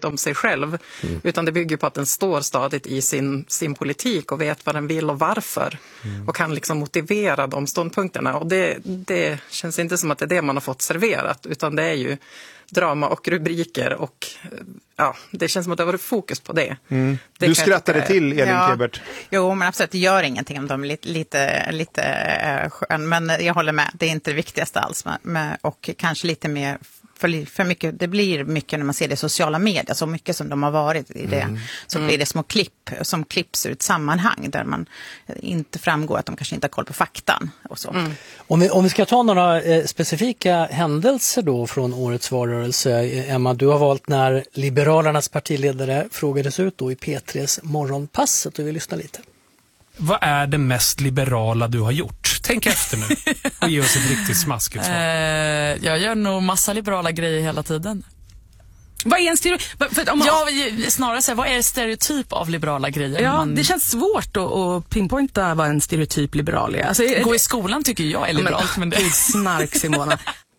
inte om sig själv, utan det bygger på att den står stadigt i sin politik och vet vad den vill och varför. Och kan liksom motivera de ståndpunkterna. Och det känns inte som att det är det man har fått serverat, utan det är ju drama och rubriker, och ja, det känns som att det har varit fokus på det. Du skrattade till, Elin Kebert. Jo, men absolut, det gör ingenting om de är lite skön, men jag håller med, det är inte det viktigaste alls, och kanske lite mer för mycket, det blir mycket när man ser det i sociala medier, så mycket som de har varit i det, så blir det små klipp som klipps ur ett sammanhang där man inte framgår att de kanske inte har koll på faktan och så. Om vi ska ta några specifika händelser då från årets valrörelse, Emma, du har valt när Liberalernas partiledare frågades ut då i P3s Morgonpasset, och vi lyssnar lite. Vad är det mest liberala du har gjort? Tänk efter nu och ge oss ett riktigt smaskigt svar. Jag gör nog massa liberala grejer hela tiden. Vad är en stereotyp? Snarare säga, vad är stereotyp av liberala grejer? Ja, det känns svårt att pinpointa vad en stereotyp liberal är. Alltså, gå i skolan tycker jag är liberalt. Men det är snark, Simona.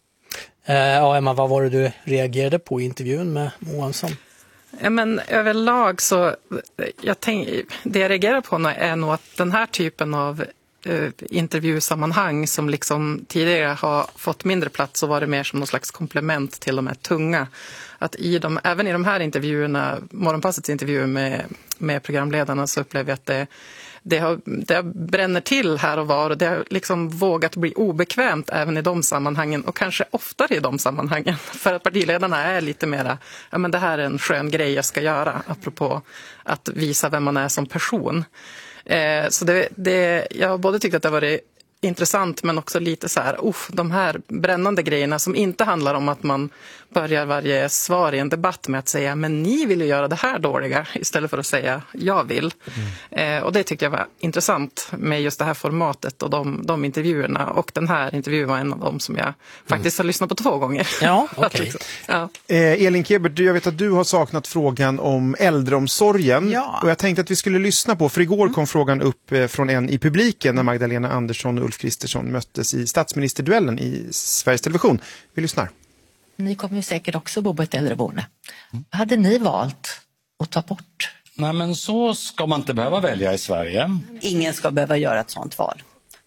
Ja, Emma, vad var det du reagerade på i intervjun med Moansson? Ja, men överlag så, det jag reagerar på är nog att den här typen av intervjusammanhang som liksom tidigare har fått mindre plats och varit mer som någon slags komplement till de här tunga. Att även i de här intervjuerna, Morgonpassets intervjuer med programledarna, så upplever jag att det bränner till här och var, och det har liksom vågat bli obekvämt även i de sammanhangen, och kanske oftare i de sammanhangen, för att partiledarna är lite mera, ja men det här är en skön grej jag ska göra, apropå att visa vem man är som person. Så jag har både tyckt att det har varit intressant, men också lite så här, de här brännande grejerna som inte handlar om att man börjar varje svar i en debatt med att säga, men ni vill ju göra det här dåliga, istället för att säga jag vill. Och det tyckte jag var intressant med just det här formatet och de intervjuerna, och den här intervjun var en av dem som jag faktiskt har lyssnat på 2 gånger. Ja, okej. Elin Kebert, jag vet att du har saknat frågan om äldreomsorgen. Ja. Och jag tänkte att vi skulle lyssna på, för igår kom frågan upp från en i publiken när Magdalena Andersson och Ulf Kristersson möttes i statsministerduellen i Sveriges Television. Vi lyssnar. Ni kommer ju säkert också bo på ett äldreboende. Hade ni valt att ta bort? Nej, men så ska man inte behöva välja i Sverige. Ingen ska behöva göra ett sånt val.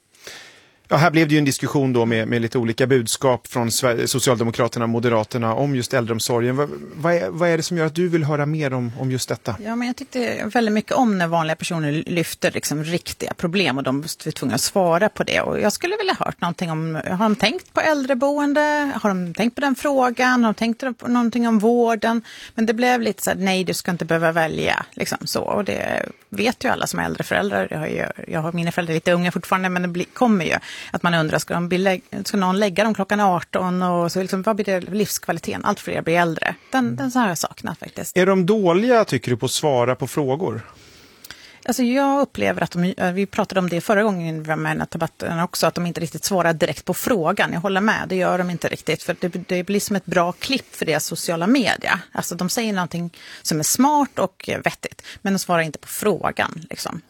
Ja, här blev det ju en diskussion då med lite olika budskap från Socialdemokraterna och Moderaterna om just äldreomsorgen. Vad är det som gör att du vill höra mer om just detta? Ja, men jag tyckte väldigt mycket om när vanliga personer lyfter liksom riktiga problem, och de är tvungna att svara på det. Och jag skulle vilja hört någonting om, har de tänkt på äldreboende? Har de tänkt på den frågan? Har de tänkt på någonting om vården? Men det blev lite så här, nej, du ska inte behöva välja. Liksom så. Och det vet ju alla som är äldre föräldrar. Jag har mina föräldrar lite unga fortfarande, men det kommer ju att man undrar, ska någon lägga dem klockan 18, och så liksom, vad blir det livskvaliteten? Allt fler blir äldre. Den så här jag saknat faktiskt. Är de dåliga, tycker du, på att svara på frågor? Alltså jag upplever att vi pratade om det förra gången vi var med i den här debatten också, att de inte riktigt svarar direkt på frågan. Jag håller med, det gör de inte riktigt, för det blir som ett bra klipp för deras sociala medier. Alltså de säger någonting som är smart och vettigt, men de svarar inte på frågan liksom.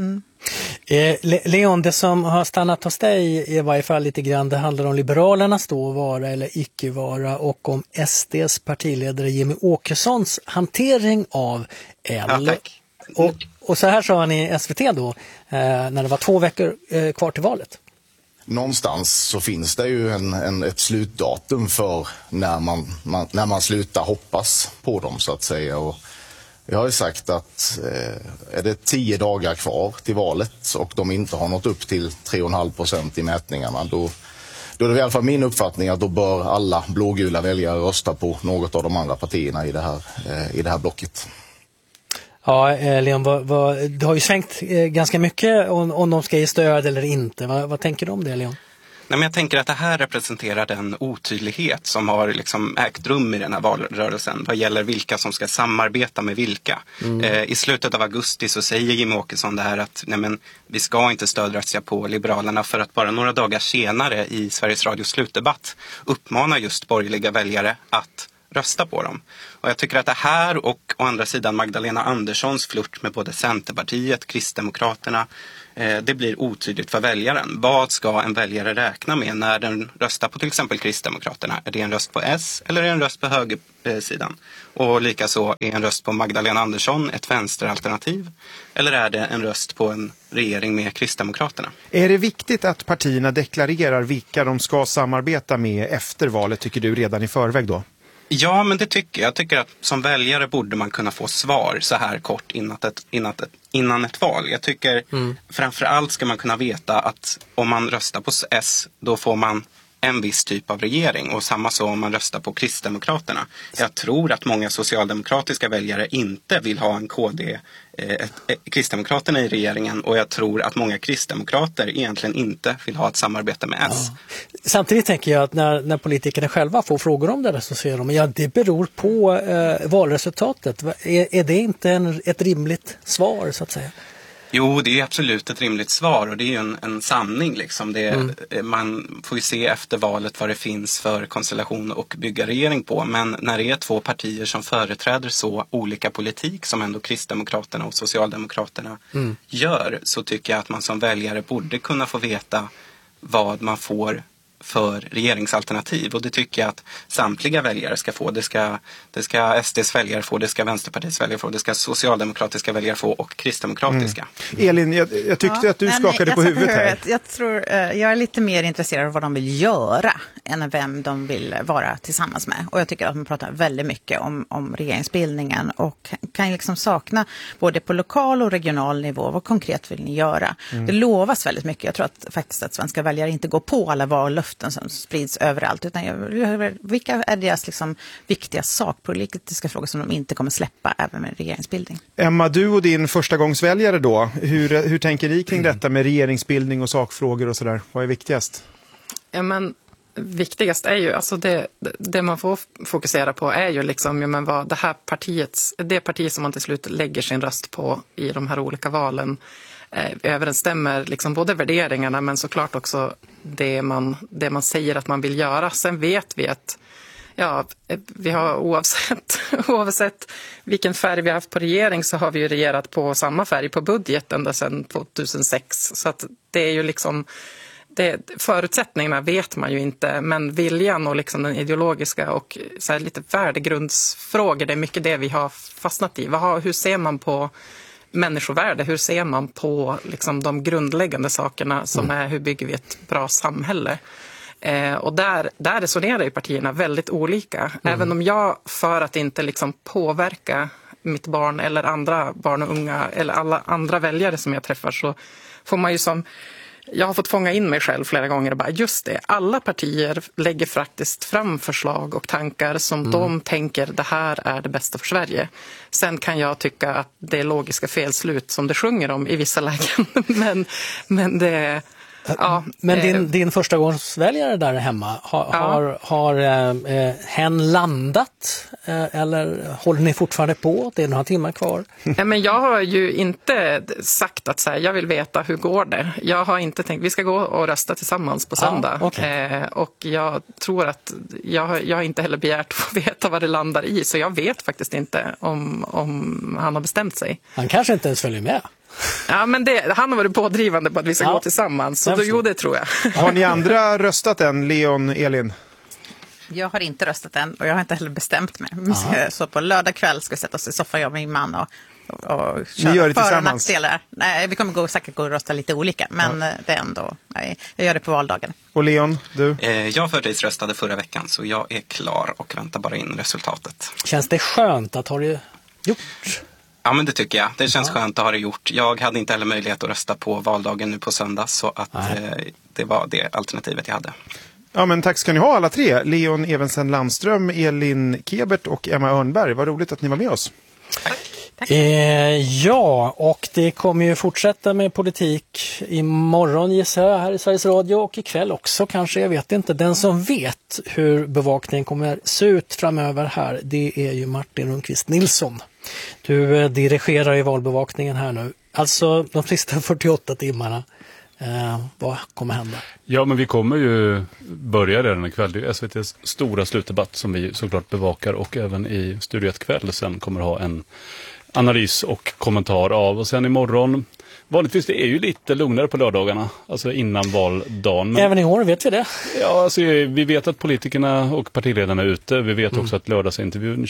Leon, det som har stannat hos dig i varje fall lite grann, det handlar om Liberalernas då vara eller icke vara, och om SDs partiledare Jimmy Åkessons hantering av L. Ja, och så här sa han i SVT då, när det var 2 veckor kvar till valet. Någonstans så finns det ju ett slutdatum för när man slutar hoppas på dem, så att säga. Och jag har ju sagt att är det 10 dagar kvar till valet och de inte har nått upp till 3,5% i mätningarna, då är det i alla fall min uppfattning att då bör alla blågula väljare rösta på något av de andra partierna i det här blocket. Ja, Leon, det har ju svängt ganska mycket om de ska ge stöd eller inte. Vad tänker du om det, Leon? Nej, men jag tänker att det här representerar den otydlighet som har liksom ägt rum i den här valrörelsen vad gäller vilka som ska samarbeta med vilka. I slutet av augusti så säger Jimmy Åkesson det här att nej, men vi ska inte stödrösta på Liberalerna, för att bara några dagar senare i Sveriges Radios slutdebatt uppmanar just borgerliga väljare att rösta på dem. Och jag tycker att det här och å andra sidan Magdalena Anderssons flört med både Centerpartiet, Kristdemokraterna, det blir otydligt för väljaren. Vad ska en väljare räkna med när den röstar på till exempel Kristdemokraterna? Är det en röst på S eller är det en röst på högersidan? Och likaså är en röst på Magdalena Andersson ett vänsteralternativ? Eller är det en röst på en regering med Kristdemokraterna? Är det viktigt att partierna deklarerar vilka de ska samarbeta med efter valet, tycker du, redan i förväg då? Ja, men det tycker jag. Jag tycker att som väljare borde man kunna få svar så här kort innan ett val. Jag tycker framförallt ska man kunna veta att om man röstar på S, då får man en viss typ av regering, och samma så om man röstar på Kristdemokraterna. Jag tror att många socialdemokratiska väljare inte vill ha en Kristdemokraterna i regeringen, och jag tror att många kristdemokrater egentligen inte vill ha ett samarbete med S. Ja. Samtidigt tänker jag att när politikerna själva får frågor om det så säger de det beror på valresultatet. Är det inte ett rimligt svar så att säga? Jo, det är absolut ett rimligt svar, och det är ju en sanning. Liksom. Man får ju se efter valet vad det finns för konstellation och bygga regering på. Men när det är två partier som företräder så olika politik som ändå Kristdemokraterna och Socialdemokraterna gör, så tycker jag att man som väljare borde kunna få veta vad man får för regeringsalternativ, och det tycker jag att samtliga väljare ska få. Det ska SDs väljare få, det ska Vänsterpartiets väljare få, det ska socialdemokratiska väljare få och kristdemokratiska. Elin, jag tyckte att du skakade på huvudet här. Jag är lite mer intresserad av vad de vill göra än vem de vill vara tillsammans med. Och jag tycker att man pratar väldigt mycket om regeringsbildningen och kan liksom sakna både på lokal och regional nivå. Vad konkret vill ni göra? Det lovas väldigt mycket. Jag tror att svenska väljare inte går på alla vallöften som sprids överallt, utan vilka är deras liksom viktiga sakpolitiska frågor som de inte kommer släppa även med regeringsbildning? Emma, du och din förstagångsväljare då, hur tänker ni kring detta med regeringsbildning och sakfrågor och sådär? Vad är viktigast? Ja, men viktigast är ju, alltså det man får fokusera på är ju liksom, vad det parti som man till slut lägger sin röst på i de här olika valen överensstämmer liksom både värderingarna men såklart också det man säger att man vill göra. Sen vet vi att vi har oavsett vilken färg vi har haft på regering, så har vi ju regerat på samma färg på budgeten ända sedan 2006. Så att det är ju liksom förutsättningarna vet man ju inte, men viljan och liksom den ideologiska och så här lite värdegrundsfrågor, det är mycket det vi har fastnat i. Hur ser man på människovärde? Hur ser man på liksom de grundläggande sakerna som är hur bygger vi ett bra samhälle? Och där resonerar ju partierna väldigt olika. Även om jag, för att inte liksom påverka mitt barn eller andra barn och unga eller alla andra väljare som jag träffar, så får man ju jag har fått fånga in mig själv flera gånger och bara just det, alla partier lägger faktiskt fram förslag och tankar som de tänker det här är det bästa för Sverige. Sen kan jag tycka att det är logiska felslut som det sjunger om i vissa lägen, men det... Ja, men din förstagångsväljare där hemma, har hen landat eller håller ni fortfarande på? Det är några timmar kvar. Nej, men jag har ju inte sagt att så här, jag vill veta hur går det. Jag har inte tänkt, vi ska gå och rösta tillsammans på söndag. Okay. Och jag tror att jag har inte heller begärt att få veta vad det landar i, så jag vet faktiskt inte om han har bestämt sig. Han kanske inte ens följer med. Ja, men han har varit pådrivande på att vi ska gå tillsammans. Så det tror jag. Har ni andra röstat än, Leon, Elin? Jag har inte röstat än och jag har inte heller bestämt mig. Så på lördag kväll ska vi sätta oss i soffan, jag och min man och köra för- och nackdelar. Nej, vi kommer säkert gå och rösta lite olika, men det är ändå, jag gör det på valdagen. Och Leon, du? Jag förtidsröstade förra veckan, så jag är klar och väntar bara in resultatet. Känns det skönt att ha det gjort? Ja, men det tycker jag. Det känns skönt att ha det gjort. Jag hade inte heller möjlighet att rösta på valdagen nu på söndag, så att det var det alternativet jag hade. Ja, men tack ska ni ha alla tre. Leon Evensen Landström, Elin Kebert och Emma Örnberg. Vad roligt att ni var med oss. Tack. Ja, och det kommer ju fortsätta med politik imorgon gissar jag här i Sveriges Radio, och ikväll också kanske, jag vet inte. Den som vet hur bevakningen kommer se ut framöver här, det är ju Martin Rundqvist Nilsson. Du dirigerar i valbevakningen här nu. Alltså de sista 48 timmarna. Vad kommer hända? Ja, men vi kommer ju börja redan ikväll. Det är SVT:s stora slutdebatt som vi såklart bevakar och även i Studio 1 kväll sen kommer ha en analys och kommentar av. Och sen imorgon, vanligtvis det är ju lite lugnare på lördagarna, alltså innan valdagen. Men, även i år vet vi det. Ja, alltså, vi vet att politikerna och partiledarna är ute. Vi vet också att lördagsintervjun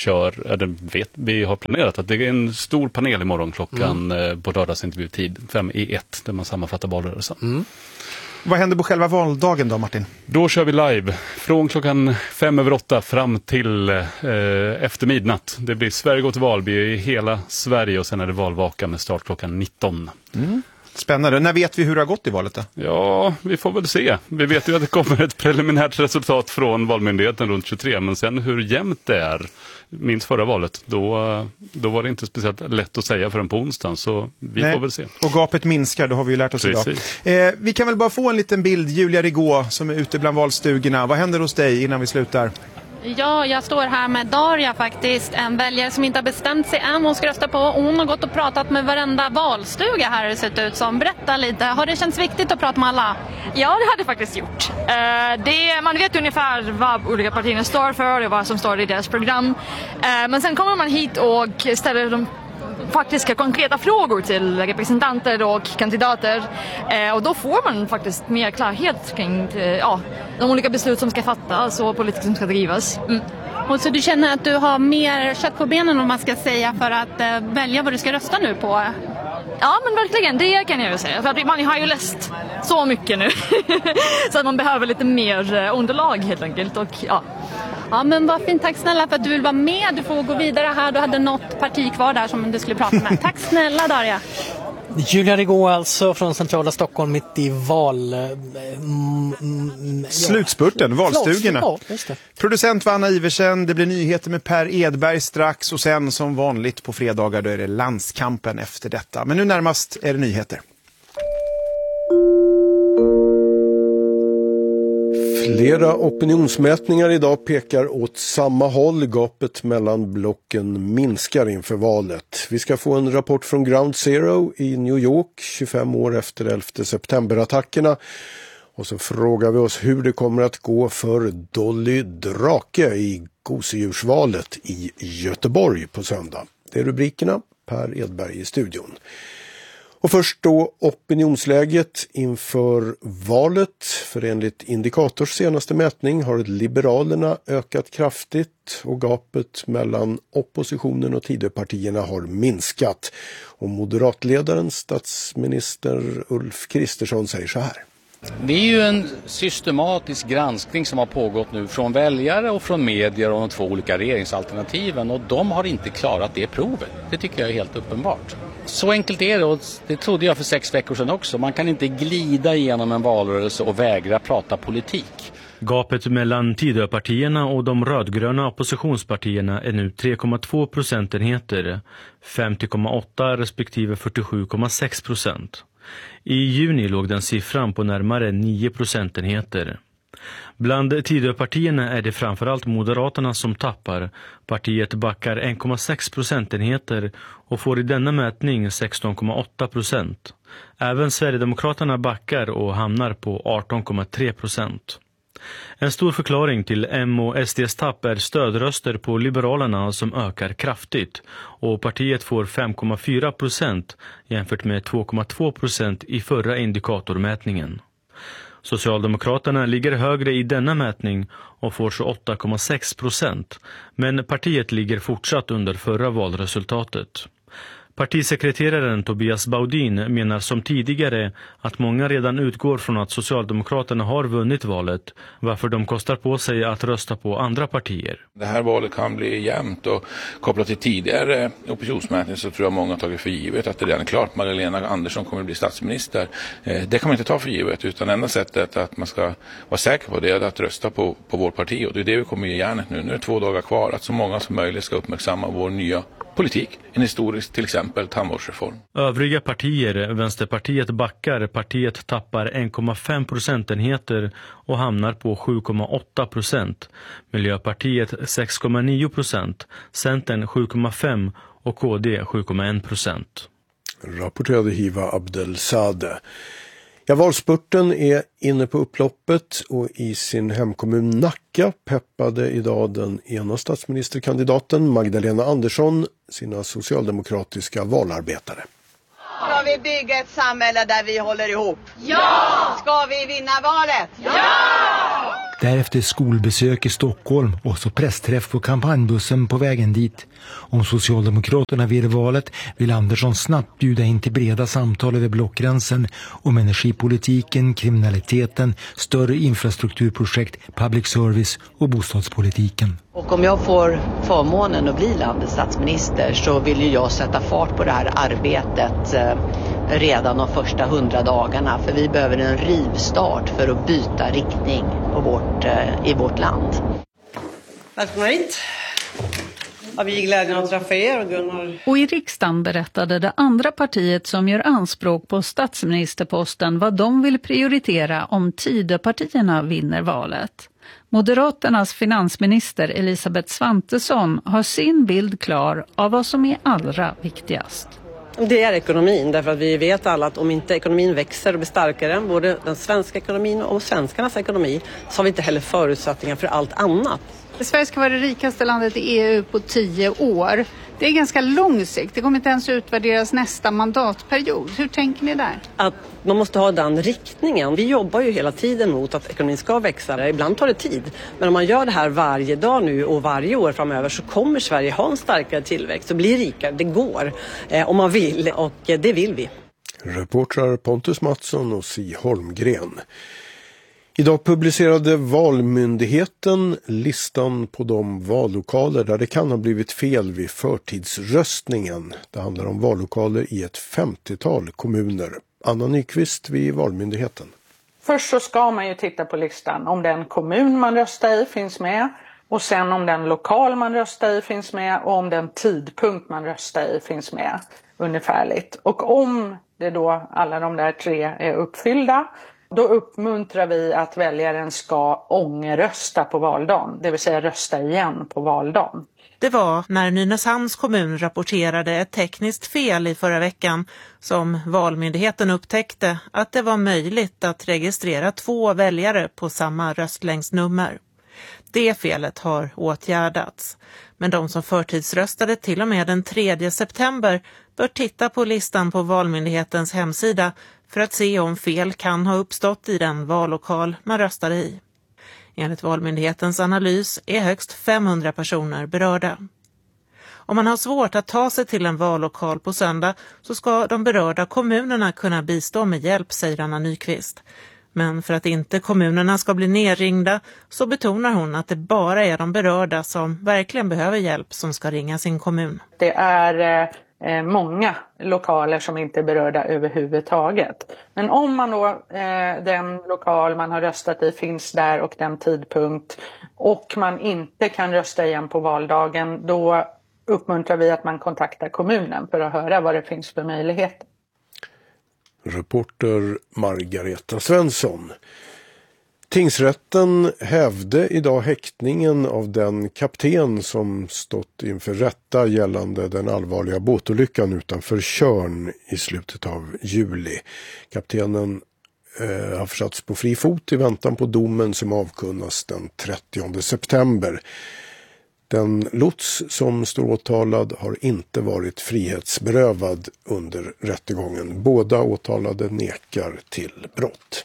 vi har planerat att det är en stor panel imorgon klockan på lördagsintervjutid 5:01 där man sammanfattar valrörelsen. Vad händer på själva valdagen då, Martin? Då kör vi live från klockan 7:05 fram till efter midnatt. Det blir Sverige går till val, blir i hela Sverige och sen är det valvaka med start klockan 19. Spännande. När vet vi hur det har gått i valet då? Ja, vi får väl se. Vi vet ju att det kommer ett preliminärt resultat från valmyndigheten runt 23, men sen hur jämnt det är, minst förra valet, då var det inte speciellt lätt att säga förrän på onsdagen, så vi får väl se. Och gapet minskar, då har vi ju lärt oss idag. Vi kan väl bara få en liten bild, Julia Rigaux som är ute bland valstugorna. Vad händer hos dig innan vi slutar? Ja, jag står här med Daria faktiskt, en väljare som inte har bestämt sig än hon ska rösta på. Hon har gått och pratat med varenda valstuga här, det sett ut som. Berätta lite, har det känts viktigt att prata med alla? Ja, det har det faktiskt gjort. Man vet ungefär vad olika partierna står för och vad som står i deras program. Men sen kommer man hit och ställer de faktiska konkreta frågor till representanter och kandidater. Och då får man faktiskt mer klarhet kring de olika beslut som ska fattas och politik som ska drivas. Och så du känner att du har mer kött på benen om man ska säga för att välja vad du ska rösta nu på? Ja, men verkligen, det kan jag ju säga. För att man har ju läst så mycket nu. Så att man behöver lite mer underlag helt enkelt. Och, Ja, men vad fint. Tack snälla för att du vill vara med. Du får gå vidare här. Du hade något parti kvar där som du skulle prata med. Tack snälla, Daria. Julia Rigaux alltså från centrala Stockholm mitt i slutspurten, valstugorna. Ja, just det. Producent var Anna Iversen, det blir nyheter med Per Edberg strax och sen som vanligt på fredagar då är det landskampen efter detta. Men nu närmast är det nyheter. Flera opinionsmätningar idag pekar åt samma håll. Gapet mellan blocken minskar inför valet. Vi ska få en rapport från Ground Zero i New York 25 år efter 11 september-attackerna. Och så frågar vi oss hur det kommer att gå för Dolly Drake i gosedjursvalet i Göteborg på söndag. Det är rubrikerna. Per Edberg i studion. Och först då opinionsläget inför valet. För enligt Indikators senaste mätning har Liberalerna ökat kraftigt och gapet mellan oppositionen och Tidöpartierna har minskat. Och moderatledaren statsminister Ulf Kristersson säger så här. Det är ju en systematisk granskning som har pågått nu från väljare och från medier och de två olika regeringsalternativen och de har inte klarat det provet. Det tycker jag är helt uppenbart. Så enkelt är det och det trodde jag för 6 veckor sedan också. Man kan inte glida igenom en valrörelse och vägra prata politik. Gapet mellan Tidöpartierna och de rödgröna oppositionspartierna är nu 3,2 procentenheter, 50,8 respektive 47,6%. I juni låg den siffran på närmare 9 procentenheter. Bland Tidöpartierna är det framförallt Moderaterna som tappar. Partiet backar 1,6 procentenheter och får i denna mätning 16,8%. Även Sverigedemokraterna backar och hamnar på 18,3%. En stor förklaring till M och SDs tapp är stödröster på Liberalerna som ökar kraftigt och partiet får 5,4% jämfört med 2,2% i förra indikatormätningen. Socialdemokraterna ligger högre i denna mätning och får 28,6%, men partiet ligger fortsatt under förra valresultatet. Partisekreteraren Tobias Baudin menar som tidigare att många redan utgår från att Socialdemokraterna har vunnit valet, varför de kostar på sig att rösta på andra partier. Det här valet kan bli jämnt och kopplat till tidigare opinionsmätningar så tror jag många har tagit för givet att det redan är klart. Magdalena Andersson kommer att bli statsminister. Det kan man inte ta för givet utan enda sättet att man ska vara säker på det är att rösta på vårt parti och det är det vi kommer ge järnet nu. Nu är det 2 dagar kvar att så många som möjligt ska uppmärksamma vår nya politik, en historisk till exempel tandvårdsreform. Övriga partier, Vänsterpartiet backar, partiet tappar 1,5 procentenheter och hamnar på 7,8%. Miljöpartiet 6,9%, Centern 7,5% och KD 7,1%. Rapporterade Hiva Abdelsade. Ja, valspurten är inne på upploppet och i sin hemkommun Nacka peppade idag den ena statsministerkandidaten Magdalena Andersson sina socialdemokratiska valarbetare. Ska vi bygga ett samhälle där vi håller ihop? Ja! Ska vi vinna valet? Ja! Därefter skolbesök i Stockholm och så pressträff på kampanjbussen på vägen dit. Om Socialdemokraterna vinner valet vill Andersson snabbt bjuda in till breda samtal över blockgränsen om energipolitiken, kriminaliteten, större infrastrukturprojekt, public service och bostadspolitiken. Och om jag får förmånen att bli landets statsminister så vill ju jag sätta fart på det här arbetet redan de första 100 dagarna. För vi behöver en rivstart för att byta riktning i vårt land. Välkomna hit. Har vi glädjen att träffa er och Gunnar. Och i riksdagen berättade det andra partiet som gör anspråk på statsministerposten vad de vill prioritera om Tidöpartierna vinner valet. Moderaternas finansminister Elisabeth Svantesson har sin bild klar av vad som är allra viktigast. Det är ekonomin, därför att vi vet alla att om inte ekonomin växer och blir starkare, både den svenska ekonomin och svenskarnas ekonomi, så har vi inte heller förutsättningar för allt annat. Sverige ska vara det rikaste landet i EU på 10 år. Det är ganska lång sikt. Det kommer inte ens utvärderas nästa mandatperiod. Hur tänker ni där? Att man måste ha den riktningen. Vi jobbar ju hela tiden mot att ekonomin ska växa. Ibland tar det tid. Men om man gör det här varje dag nu och varje år framöver så kommer Sverige ha en starkare tillväxt och bli rikare. Det går om man vill och det vill vi. Reportrar Pontus Mattsson och Si Holmgren. Idag publicerade Valmyndigheten listan på de vallokaler där det kan ha blivit fel vid förtidsröstningen. Det handlar om vallokaler i ett 50-tal kommuner. Anna Nyqvist vid Valmyndigheten. Först så ska man ju titta på listan om den kommun man röstar i finns med. Och sen om den lokal man röstar i finns med och om den tidpunkt man röstar i finns med ungefärligt. Och om det då alla de där 3 är uppfyllda, då uppmuntrar vi att väljaren ska ångerrösta på valdagen, det vill säga rösta igen på valdagen. Det var när Nynäshamns kommun rapporterade ett tekniskt fel i förra veckan som Valmyndigheten upptäckte att det var möjligt att registrera 2 väljare på samma röstlängdsnummer. Det felet har åtgärdats. Men de som förtidsröstade till och med den 3 september bör titta på listan på Valmyndighetens hemsida för att se om fel kan ha uppstått i den vallokal man röstade i. Enligt Valmyndighetens analys är högst 500 personer berörda. Om man har svårt att ta sig till en vallokal på söndag så ska de berörda kommunerna kunna bistå med hjälp, säger Anna Nyqvist. Men för att inte kommunerna ska bli nerringda så betonar hon att det bara är de berörda som verkligen behöver hjälp som ska ringa sin kommun. Det är många lokaler som inte är berörda överhuvudtaget. Men om man då, den lokal man har röstat i finns där och den tidpunkt och man inte kan rösta igen på valdagen, då uppmuntrar vi att man kontaktar kommunen för att höra vad det finns för möjligheter. Reporter Margareta Svensson. Tingsrätten hävde idag häktningen av den kapten som stått inför rätta gällande den allvarliga båtolyckan utanför Tjörn i slutet av juli. Kaptenen har försatts på fri fot i väntan på domen som avkunnas den 30 september. Den lots som står åtalad har inte varit frihetsberövad under rättegången. Båda åtalade nekar till brott.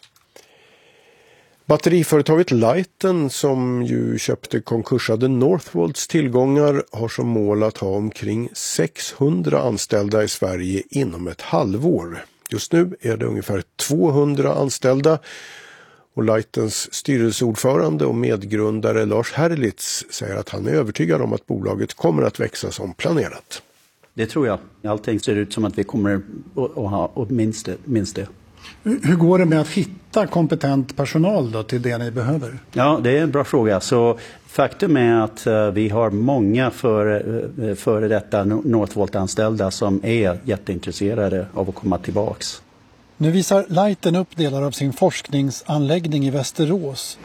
Batteriföretaget Lighten, som ju köpte konkursade Northvolts tillgångar, har som mål att ha omkring 600 anställda i Sverige inom ett halvår. Just nu är det ungefär 200 anställda. Och Lightens styrelseordförande och medgrundare Lars Herlitz säger att han är övertygad om att bolaget kommer att växa som planerat. Det tror jag. Allting ser ut som att vi kommer att ha minst det. Hur går det med att hitta kompetent personal då till det ni behöver? Ja, det är en bra fråga. Så faktum är att vi har många före detta Northvolt-anställda som är jätteintresserade av att komma tillbaks. Nu visar Lighten upp delar av sin forskningsanläggning i Västerås.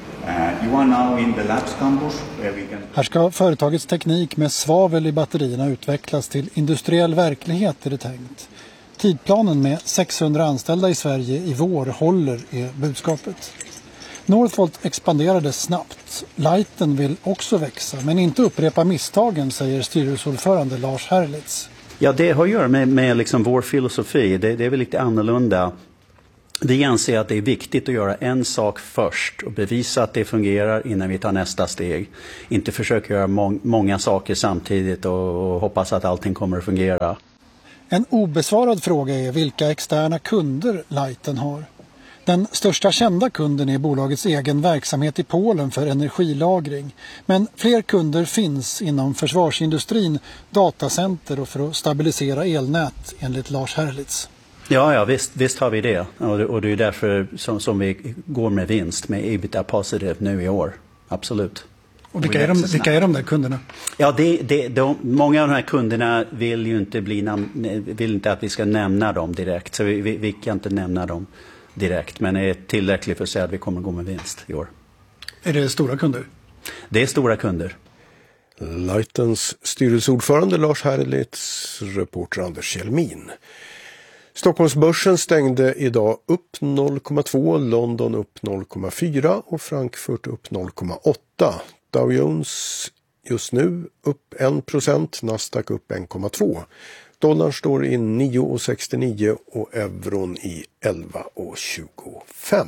Här ska företagets teknik med svavel i batterierna utvecklas till industriell verklighet, är det tänkt. Tidplanen med 600 anställda i Sverige i vår håller är budskapet. Northvolt expanderade snabbt. Lighten vill också växa men inte upprepa misstagen, säger styrelseordförande Lars Herlitz. Ja, det har att göra med liksom vår filosofi. Det är väl lite annorlunda. Vi anser att det är viktigt att göra en sak först och bevisa att det fungerar innan vi tar nästa steg. Inte försöka göra många saker samtidigt och hoppas att allting kommer att fungera. En obesvarad fråga är vilka externa kunder Lighten har. Den största kända kunden är bolagets egen verksamhet i Polen för energilagring. Men fler kunder finns inom försvarsindustrin, datacenter och för att stabilisera elnät, enligt Lars Herlitz. Ja, visst har vi det. Och det är därför som vi går med vinst, med EBITDA positive nu i år. Absolut. Och vilka är de där kunderna? Ja, många av de här kunderna vill ju inte vill inte att vi ska nämna dem direkt. Så vi kan inte nämna dem direkt, men är tillräckligt för att säga att vi kommer gå med vinst i år. Är det stora kunder? Det är stora kunder. Lightens styrelseordförande Lars Herlitz, reporter Anders Kjellmin. Stockholmsbörsen stängde idag upp 0,2, London upp 0,4 och Frankfurt upp 0,8. Dow Jones just nu upp 1%, Nasdaq upp 1,2. Dollarn står i 9,69 och euron i 11,25.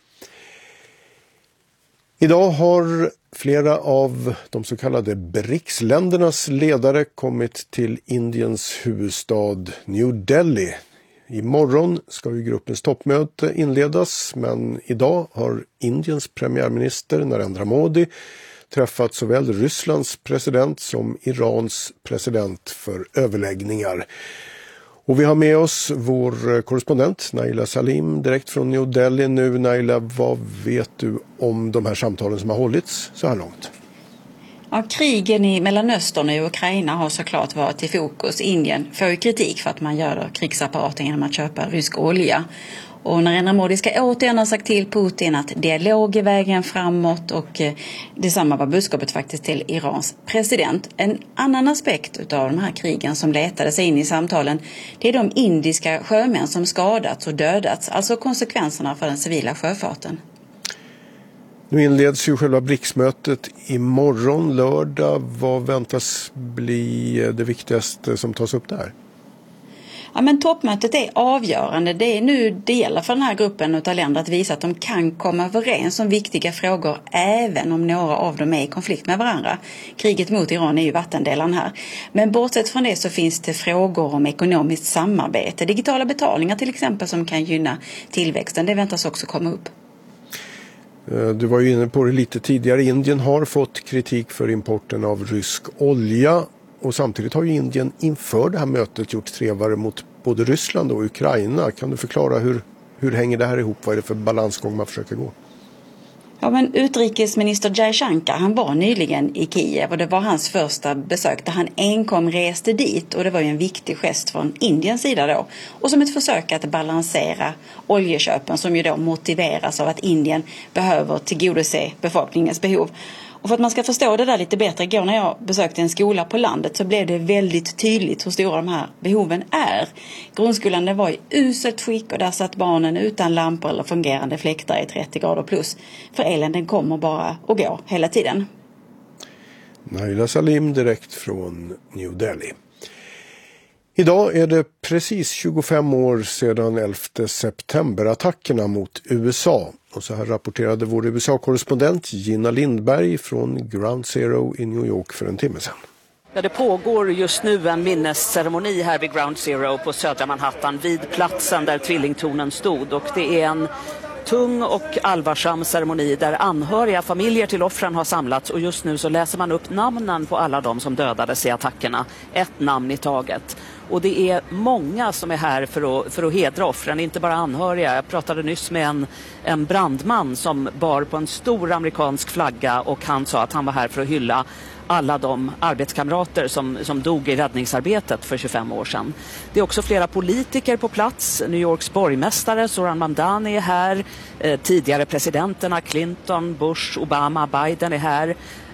Idag har flera av de så kallade BRICS-ländernas ledare kommit till Indiens huvudstad New Delhi. Imorgon ska ju gruppens toppmöte inledas, men idag har Indiens premiärminister Narendra Modi träffat såväl Rysslands president som Irans president för överläggningar. Och vi har med oss vår korrespondent Naila Salim direkt från New Delhi nu. Naila, vad vet du om de här samtalen som har hållits så här långt? Ja, krigen i Mellanöstern och Ukraina har såklart varit i fokus. Indien får ju kritik för att man gör krigsapparaten genom att köpa rysk olja. Och Narendra Modi ska återigen ha sagt till Putin att dialog är vägen framåt, och detsamma var budskapet faktiskt till Irans president. En annan aspekt av de här krigen som letade sig in i samtalen, det är de indiska sjömän som skadats och dödats, alltså konsekvenserna för den civila sjöfarten. Nu inleds ju själva BRICS-mötet imorgon lördag. Vad väntas bli det viktigaste som tas upp där? Ja, men toppmötet är avgörande. Det gäller för den här gruppen av länder att visa att de kan komma överens om viktiga frågor även om några av dem är i konflikt med varandra. Kriget mot Iran är ju vattendelaren här. Men bortsett från det så finns det frågor om ekonomiskt samarbete. Digitala betalningar till exempel som kan gynna tillväxten. Det väntas också komma upp. Du var ju inne på det lite tidigare. Indien har fått kritik för importen av rysk olja. Och samtidigt har ju Indien inför det här mötet gjort trevare mot både Ryssland och Ukraina. Kan du förklara hur hänger det här ihop? Vad är det för balansgång man försöker gå? Ja, men utrikesminister Jaishankar, han var nyligen i Kiev och det var hans första besök där han enkom reste dit, och det var ju en viktig gest från Indiens sida då. Och som ett försök att balansera oljeköpen som ju då motiveras av att Indien behöver tillgodose befolkningens behov. Och för att man ska förstå det där lite bättre, igår när jag besökte en skola på landet så blev det väldigt tydligt hur stora de här behoven är. Grundskolan var i uselt skick och där satt barnen utan lampor eller fungerande fläktar i 30 grader plus. För elen den kommer bara och går hela tiden. Naila Salim direkt från New Delhi. Idag är det precis 25 år sedan 11 september-attackerna mot USA. Och så här rapporterade vår USA-korrespondent Gina Lindberg från Ground Zero i New York för en timme sedan. Ja, det pågår just nu en minnesceremoni här vid Ground Zero på södra Manhattan vid platsen där tvillingtornen stod. Och det är en tung och allvarsam ceremoni där anhöriga familjer till offren har samlats, och just nu så läser man upp namnen på alla de som dödades i attackerna. Ett namn i taget. Och det är många som är här för att hedra offren, inte bara anhöriga. Jag pratade nyss med en brandman som bar på en stor amerikansk flagga, och han sa att han var här för att hylla alla de arbetskamrater som dog i räddningsarbetet för 25 år sedan. Det är också flera politiker på plats. New Yorks borgmästare Zohran Mamdani är här. Tidigare presidenterna Clinton, Bush, Obama, Biden är här.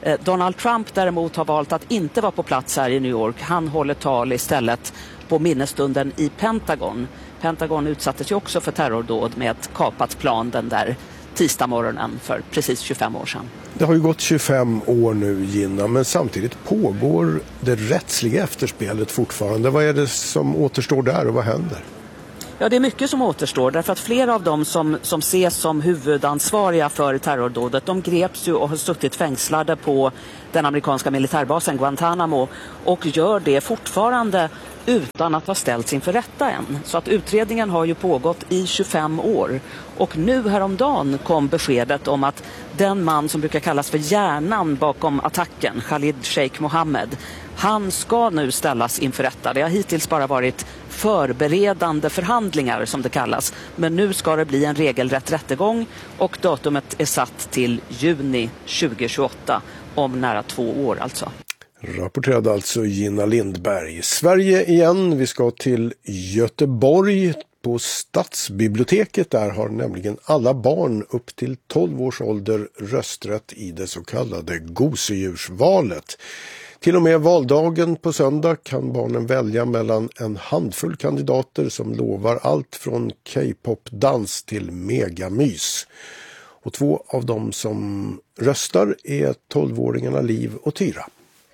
Donald Trump däremot har valt att inte vara på plats här i New York. Han håller tal istället på minnesstunden i Pentagon. Pentagon utsattes ju också för terrordåd med ett kapat plan den där tisdagsmorgonen för precis 25 år sedan. Det har ju gått 25 år nu, Gina, men samtidigt pågår det rättsliga efterspelet fortfarande. Vad är det som återstår där och vad händer? Ja, det är mycket som återstår därför att flera av dem som ses som huvudansvariga för terrordådet, de greps ju och har suttit fängslade på den amerikanska militärbasen Guantanamo och gör det fortfarande utan att ha ställts inför rätta än. Så att utredningen har ju pågått i 25 år. Och nu häromdagen kom beskedet om att den man som brukar kallas för hjärnan bakom attacken, Khalid Sheikh Mohammed, han ska nu ställas inför rätta. Det har hittills bara varit förberedande förhandlingar som det kallas. Men nu ska det bli en regelrätt rättegång och datumet är satt till juni 2028, om nära 2 år alltså. Rapporterade alltså Gina Lindberg. Sverige igen, vi ska till Göteborg. På Stadsbiblioteket där har nämligen alla barn upp till 12 års ålder rösträtt i det så kallade gosedjursvalet. Till och med valdagen på söndag kan barnen välja mellan en handfull kandidater som lovar allt från K-pop-dans till megamys. Och 2 av dem som röstar är 12-åringarna Liv och Tyra.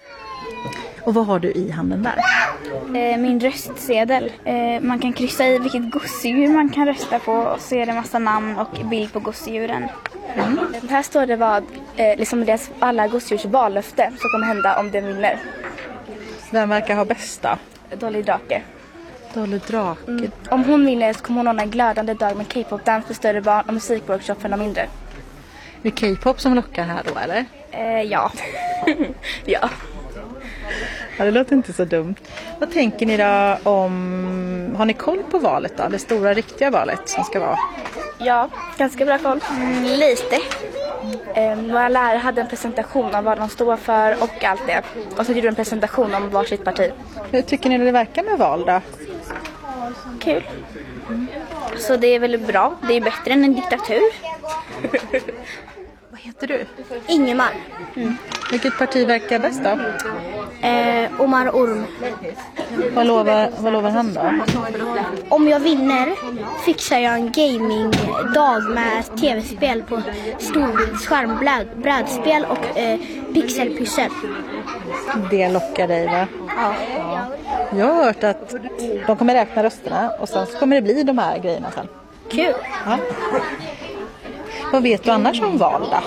Och vad har du i handen där? Min röstsedel. Man kan kryssa i vilket gosedjur man kan rösta på och så är det massa namn och bild på gosedjuren. Här står det vad liksom deras alla gosedjurs vallöfte som kommer hända om den vinner. Vem verkar ha bästa? Dolly Drake. Dolly Drake. Om hon vinner så kommer hon ordna en glödande dag med K-pop-dans för större barn och musikworkshop för de mindre. Är det K-pop som lockar här då, eller? Ja. Ja. Ja, det låter inte så dumt. Vad tänker ni då om... Har ni koll på valet då? Det stora riktiga valet som ska vara? Ja, ganska bra koll. Lite. Våra lärare hade en presentation av vad de står för och allt det. Och så gjorde de en presentation om varsitt parti. Hur tycker ni det verkar med val då? Kul. Så det är väl bra. Det är bättre än en diktatur. Vad heter du? Ingemar. Vilket parti verkar bäst då? Omar Orm. Vad lovar han då? Om jag vinner fixar jag en gamingdag med tv-spel på stor skärm, brädspel och pixelpyssel. Det lockar dig, va? Ja. Jag har hört att de kommer räkna rösterna och sen så kommer det bli de här grejerna sen. Kul. Ja. Vad vet du annars om val då?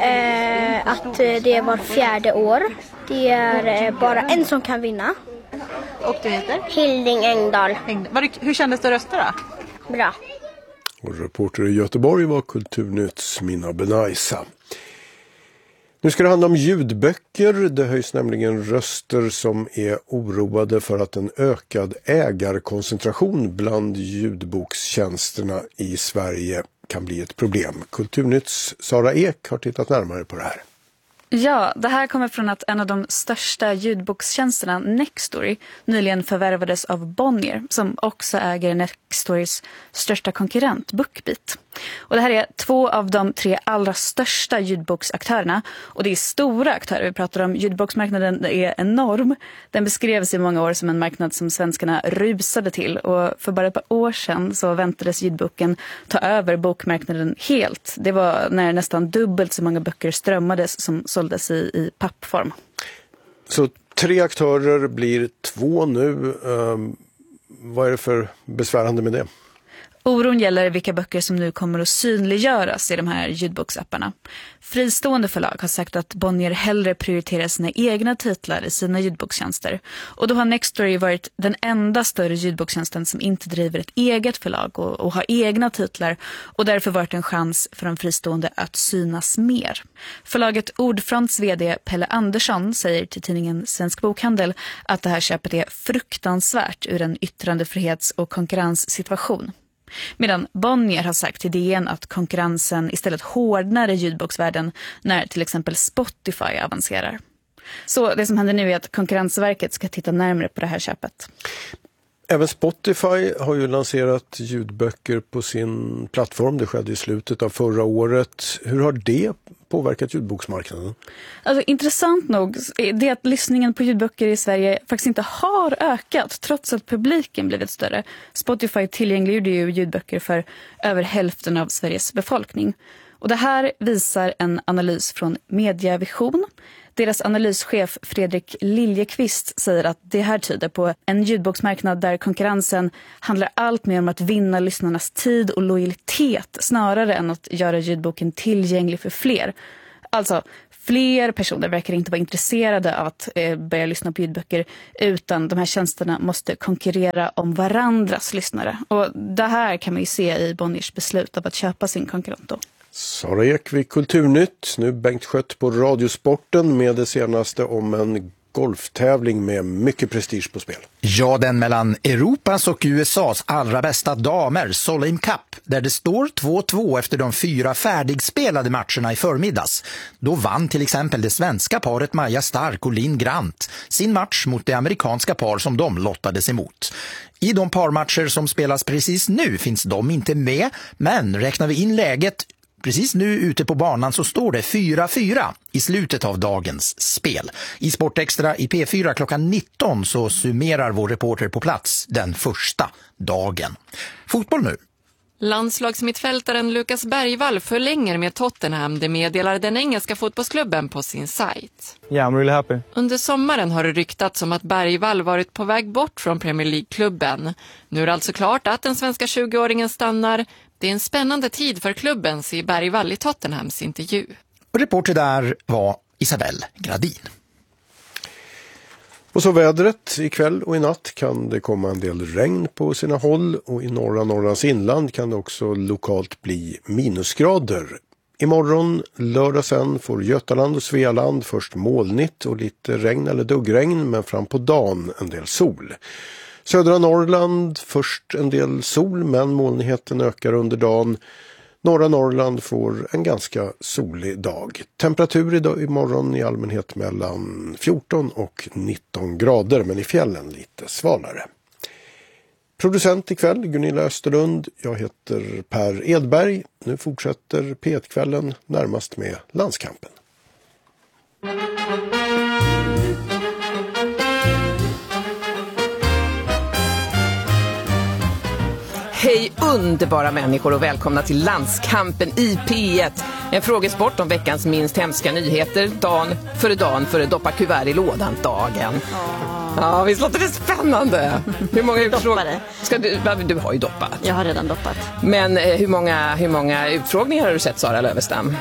Att det var 4:e år. Det är bara en som kan vinna. Och du heter? Hilding Engdahl. Hur kändes det att rösta då? Bra. Och reporter i Göteborg var Kulturnytts Minna Benaisa. Nu ska det handla om ljudböcker. Det höjs nämligen röster som är oroade för att en ökad ägarkoncentration bland ljudbokstjänsterna i Sverige kan bli ett problem. Kulturnytts Sara Ek har tittat närmare på det här. Ja, det här kommer från att en av de största ljudbokstjänsterna, Nextory, nyligen förvärvades av Bonnier, som också äger Nextorys största konkurrent, Bookbeat. Och det här är 2 av de 3 allra största ljudboksaktörerna. Och det är stora aktörer. Vi pratar om ljudboksmarknaden är enorm. Den beskrevs i många år som en marknad som svenskarna rusade till. Och för bara ett par år sedan så väntades ljudboken ta över bokmarknaden helt. Det var när nästan dubbelt så många böcker strömmades som såldes i pappform. Så 3 aktörer blir 2 nu. Vad är det för besvärande med det? Oron gäller vilka böcker som nu kommer att synliggöras i de här ljudboksapparna. Fristående förlag har sagt att Bonnier hellre prioriterar sina egna titlar i sina ljudbokstjänster. Och då har Nextory varit den enda större ljudbokstjänsten som inte driver ett eget förlag och har egna titlar och därför varit en chans för de fristående att synas mer. Förlaget Ordfronts vd Pelle Andersson säger till tidningen Svensk Bokhandel att det här köpet är fruktansvärt ur en yttrandefrihets- och konkurrenssituation. Medan Bonnier har sagt till DN att konkurrensen istället hårdnar i ljudboksvärlden när till exempel Spotify avancerar. Så det som händer nu är att Konkurrensverket ska titta närmare på det här köpet. Även Spotify har ju lanserat ljudböcker på sin plattform. Det skedde i slutet av förra året. Hur har det påverkat ljudboksmarknaden? Alltså, intressant nog är att lyssningen på ljudböcker i Sverige faktiskt inte har ökat trots att publiken blivit större. Spotify tillgängliggjorde ju ljudböcker för över hälften av Sveriges befolkning. Och det här visar en analys från Mediavision. Deras analyschef Fredrik Liljekvist säger att det här tyder på en ljudboksmarknad där konkurrensen handlar allt mer om att vinna lyssnarnas tid och lojalitet snarare än att göra ljudboken tillgänglig för fler. Alltså, fler personer verkar inte vara intresserade av att börja lyssna på ljudböcker, utan de här tjänsterna måste konkurrera om varandras lyssnare. Och det här kan man ju se i Bonniers beslut av att köpa sin konkurrent då. Sara Ekvik, Kulturnytt. Nu Bengt Skött på Radiosporten med det senaste om en golftävling med mycket prestige på spel. Ja, den mellan Europas och USAs allra bästa damer, Solheim Cup, där det står 2-2 efter de 4 färdigspelade matcherna i förmiddags. Då vann till exempel det svenska paret Maja Stark och Linn Grant sin match mot det amerikanska par som de lottades emot. I de parmatcher som spelas precis nu finns de inte med, men räknar vi in läget precis nu ute på banan så står det 4-4 i slutet av dagens spel. I Sportextra i P4 klockan 19 så summerar vår reporter på plats den första dagen. Fotboll nu. Landslagsmittfältaren Lukas Bergvall förlänger med Tottenham, det meddelar den engelska fotbollsklubben på sin sajt. Yeah, I'm really happy. Under sommaren har det ryktats om att Bergvall varit på väg bort från Premier League-klubben. Nu är det alltså klart att den svenska 20-åringen stannar. Det är en spännande tid för klubben, säger Bergvall i Tottenhams intervju. Reporter där var Isabelle Gradin. Och så vädret. Ikväll och i natt kan det komma en del regn på sina håll, och i norra Norrlands inland kan det också lokalt bli minusgrader. Imorgon, lördag sen, får Götaland och Svealand först molnigt och lite regn eller duggregn, men fram på dagen en del sol. Södra Norrland först en del sol, men molnigheten ökar under dagen. Norra Norrland får en ganska solig dag. Temperatur idag imorgon i allmänhet mellan 14 och 19 grader, men i fjällen lite svalare. Producent ikväll Gunilla Österlund. Jag heter Per Edberg. Nu fortsätter P1-kvällen närmast med Landskampen. Hej underbara människor och välkomna till Landskampen i P1. En frågesport om veckans minst hemska nyheter. Dan före doppa kuvert i lådan dagen. Ja, visst låter det spännande. Hur många utfrågningar? Du har ju doppat. Jag har redan doppat. Men hur många utfrågningar har du sett, Sara Lövestam?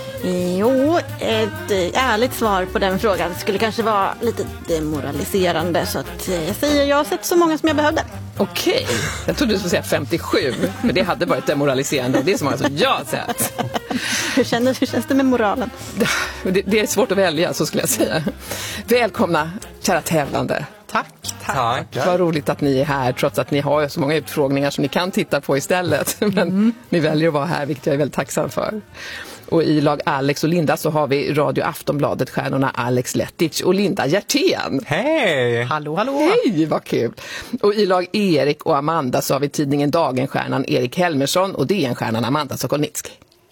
Jo, ett ärligt svar på den frågan skulle kanske vara lite demoraliserande, så att jag säger jag har sett så många som jag behövde. Okej, jag trodde du skulle säga 57, för det hade varit demoraliserande. Det är så många som jag har sett. Hur känns det med moralen? Det är svårt att välja, så skulle jag säga. Välkomna, kära tävlande. Tack. Vad roligt att ni är här, trots att ni har så många utfrågningar som ni kan titta på istället. Men ni väljer att vara här, vilket jag är väldigt tacksam för. Och i lag Alex och Linda så har vi Radio Aftonbladet-stjärnorna Alex Lettic och Linda Hjertén. Hej! Hallå! Hej, vad kul! Och i lag Erik och Amanda så har vi tidningen Dagenstjärnan Erik Helmersson och DN-stjärnan Amanda Sokolnitski.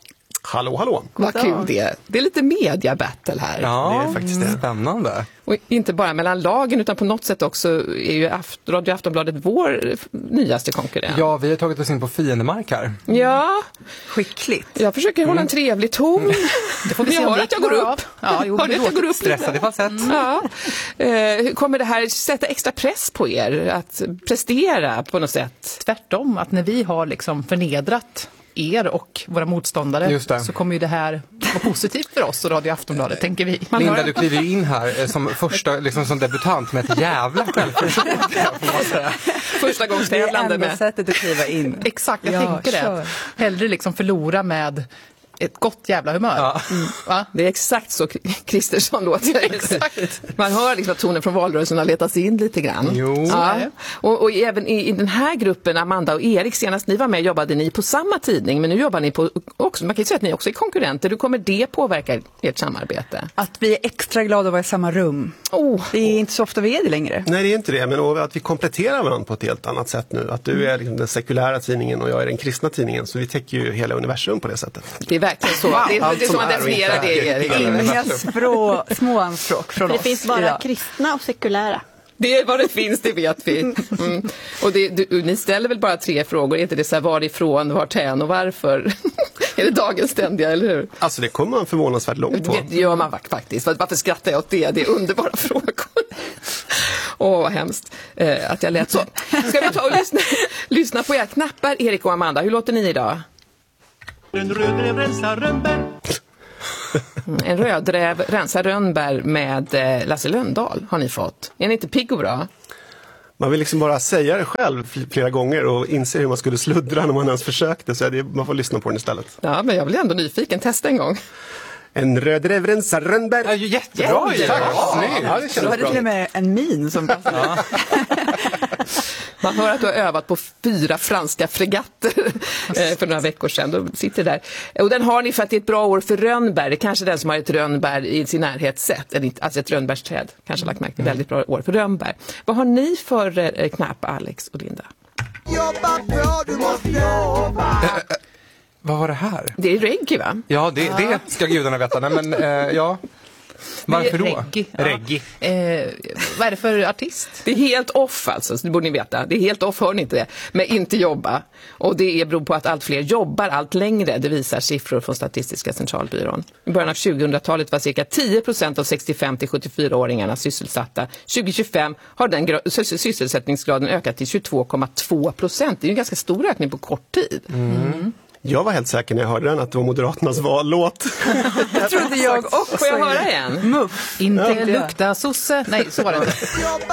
Hallå. Vad kul det är. Det är lite media-battle här. Ja, det är faktiskt spännande. Och inte bara mellan lagen utan på något sätt också är ju Radio Aftonbladet vår nyaste konkurrent. Ja, vi har tagit oss in på fiendemark här. Ja. Skickligt. Jag försöker hålla en trevlig ton. Det får vi se jag hör att jag går upp. Ja, jo, det jag går upp. Stressad i falsett. Ja. Kommer det här sätta extra press på er att prestera på något sätt? Tvärtom, att när vi har liksom förnedrat er och våra motståndare så kommer ju det här vara positivt för oss och Radio Aftonbladet, tänker vi. Linda, du kliver ju in här som första, liksom som debutant med ett jävla självförtroende. Första gångs tävlande med sättet att kliva in. Exakt, jag tänker det. Hellre liksom förlora med ett gott jävla humör. Ja. Va? Det är exakt så Kristersson låter. Exakt. Man hör liksom att tonen från valrörelsen har letats in lite grann. Jo. Ja. Och även i den här gruppen, Amanda och Erik, senast ni var med jobbade ni på samma tidning, men nu jobbar ni på också, man kan ju säga att ni också är konkurrenter. Hur kommer det påverka ert samarbete? Att vi är extra glada att vara i samma rum. Det är inte så ofta vi är det längre. Nej, det är inte det, men att vi kompletterar varandra på ett helt annat sätt nu. Att du är liksom den sekulära tidningen och jag är den kristna tidningen, så vi täcker ju hela universum på det sättet. Det är verkligen så. Det är som man definierar det. Inga små anspråk från oss. Det finns bara kristna och sekulära. Det är vad det finns, det vet vi. Mm. Och ni ställer väl bara 3 frågor, är inte det så här varifrån, vartän och varför? Är det dagens ständiga, eller hur? Alltså det kommer man förvånansvärt långt på. Det gör man faktiskt. Varför skrattar jag åt det? Det är underbara frågor. Vad hemskt att jag lät så. Ska vi ta och lyssna på era knappar, Erik och Amanda. Hur låter ni idag? En rödräv rensar rönnbär. En rödräv rensar rönnbär med Lasse Lönndahl har ni fått. Är ni inte pigg och bra? Man vill liksom bara säga det själv flera gånger och inse hur man skulle sluddra när man ens försökte. Så man får lyssna på den istället. Ja, men jag blir ändå nyfiken. Testa en gång. En rödräv rensar rönnbär. Ja, jättebra. Tack. Ja, det känns bra. Då var det till och med en min som passade. Man hör att du har övat på 4 franska fregatter för några veckor sedan. Då sitter där. Och den har ni för att det är ett bra år för rönnbär. Det är kanske den som har ett rönnbär i sin närhet sett. Alltså ett rönnbärsträd. Kanske lagt märke till väldigt bra år för rönnbär. Vad har ni för knapp, Alex och Linda? Jobba bra, du måste jobba. Vad var det här? Det är reggae, va? Ja, det ska gudarna veta. Nej, men ja... Varför då? Reggae. Vad är det för artist? Det är helt off alltså, det borde ni veta. Det är helt off, hör ni inte det? Men inte jobba. Och det beror på att allt fler jobbar allt längre. Det visar siffror från Statistiska centralbyrån. I början av 2000-talet var cirka 10% av 65-74-åringarna sysselsatta. 2025 har den sysselsättningsgraden ökat till 22,2%. Det är ju en ganska stor ökning på kort tid. Mm. Jag var helt säker när jag hörde den att det var Moderaternas vallåt. Det trodde jag också. Får jag höra igen? Muff, inte lukta sosse. Nej, så var det inte.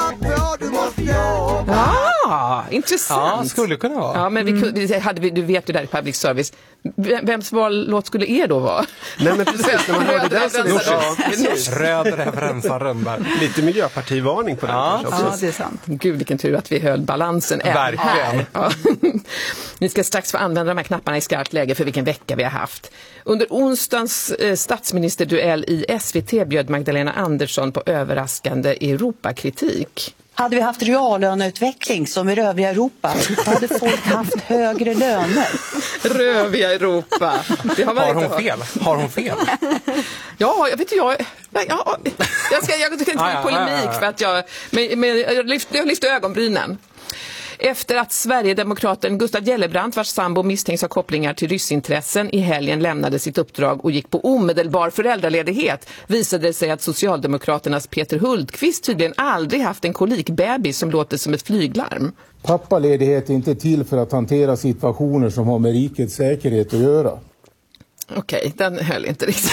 Ja, intressant. Ja, skulle kunna vara. Ja, men du vet ju där i public service. Vems vallåt skulle er då vara? Nej, men precis. När man hörde den så röd referensar rönnbär. Lite miljöpartivarning på den. Ja, det är sant. Gud, vilken tur att vi höll balansen även här. Ja. Ni ska strax få använda de här knapparna i skarpt läge för vilken vecka vi har haft. Under onsdagens statsministerduell i SVT bjöd Magdalena Andersson på överraskande Europakritik. Hade vi haft reallöneutveckling som i övriga Europa, då hade folk haft högre löner. Röviga Europa. Det har hon fel? Ja, jag vet inte. Jag ska inte ta polemik för att jag lyfter ögonbrynen. Efter att Sverigedemokraten Gustav Gellebrand, vars sambo misstänks ha kopplingar till ryssintressen, i helgen lämnade sitt uppdrag och gick på omedelbar föräldraledighet, visade det sig att Socialdemokraternas Peter Hultqvist tydligen aldrig haft en kolikbebis som låter som ett flyglarm. Pappaledighet är inte till för att hantera situationer som har med rikets säkerhet att göra. Okej, den höll inte riktigt.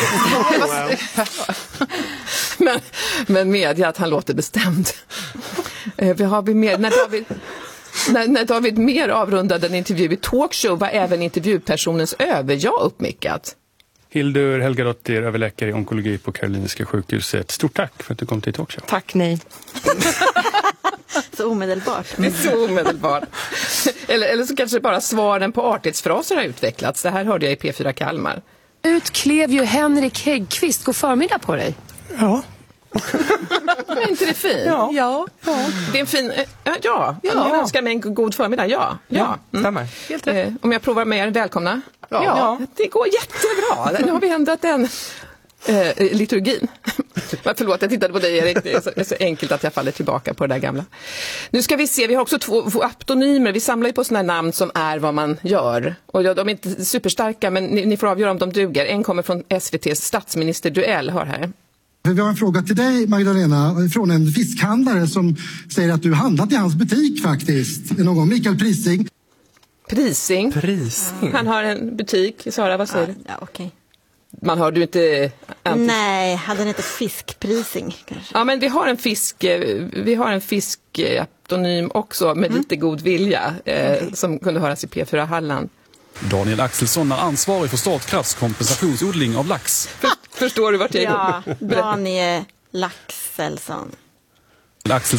men medge att han låter bestämd. Vi har mer när David Mer avrundade en intervju i talkshow var även intervjupersonens överja uppmickat. Hildur Helgadottir, överläkare i onkologi på Karolinska sjukhuset. Stort tack för att du kom till talkshow. Tack ni. Så omedelbart. Det är så omedelbart. Eller så kanske bara svaren på artighetsfraser har utvecklats. Det här hörde jag i P4 Kalmar. Utklev ju Henrik Häggkvist. God förmiddag på dig. Ja. Är inte det fint? Ja. Det är en fin... Ja. Jag önskar mig en god förmiddag. Ja. Stämmer. Helt rätt. Om jag provar med er, välkomna. Ja. Det går jättebra. Nu har vi ändrat den liturgin. Förlåt, jag tittade på dig, Erik. Det är så enkelt att jag faller tillbaka på det där gamla. Nu ska vi se, vi har också 2 aptonymer. Vi samlar ju på såna här namn som är vad man gör. Och de är inte superstarka, men ni får avgöra om de duger. En kommer från SVT:s statsministerduell, hör här. Vi har en fråga till dig, Magdalena, från en fiskhandlare som säger att du handlat i hans butik faktiskt. Någon gång, Mikael Prising. Prising? Han har en butik. Sara, vad säger du? Ja, okej. Man hör du inte... Nej, hade den inte fiskprising kanske? Ja, men vi har en fiskaptonym också med lite god vilja som kunde höras i P4 Halland. Daniel Axelsson är ansvarig för Statkrafts kompensationsodling av lax. Förstår du vart jag är? Ja, Daniel Laxelsson. Axelsson.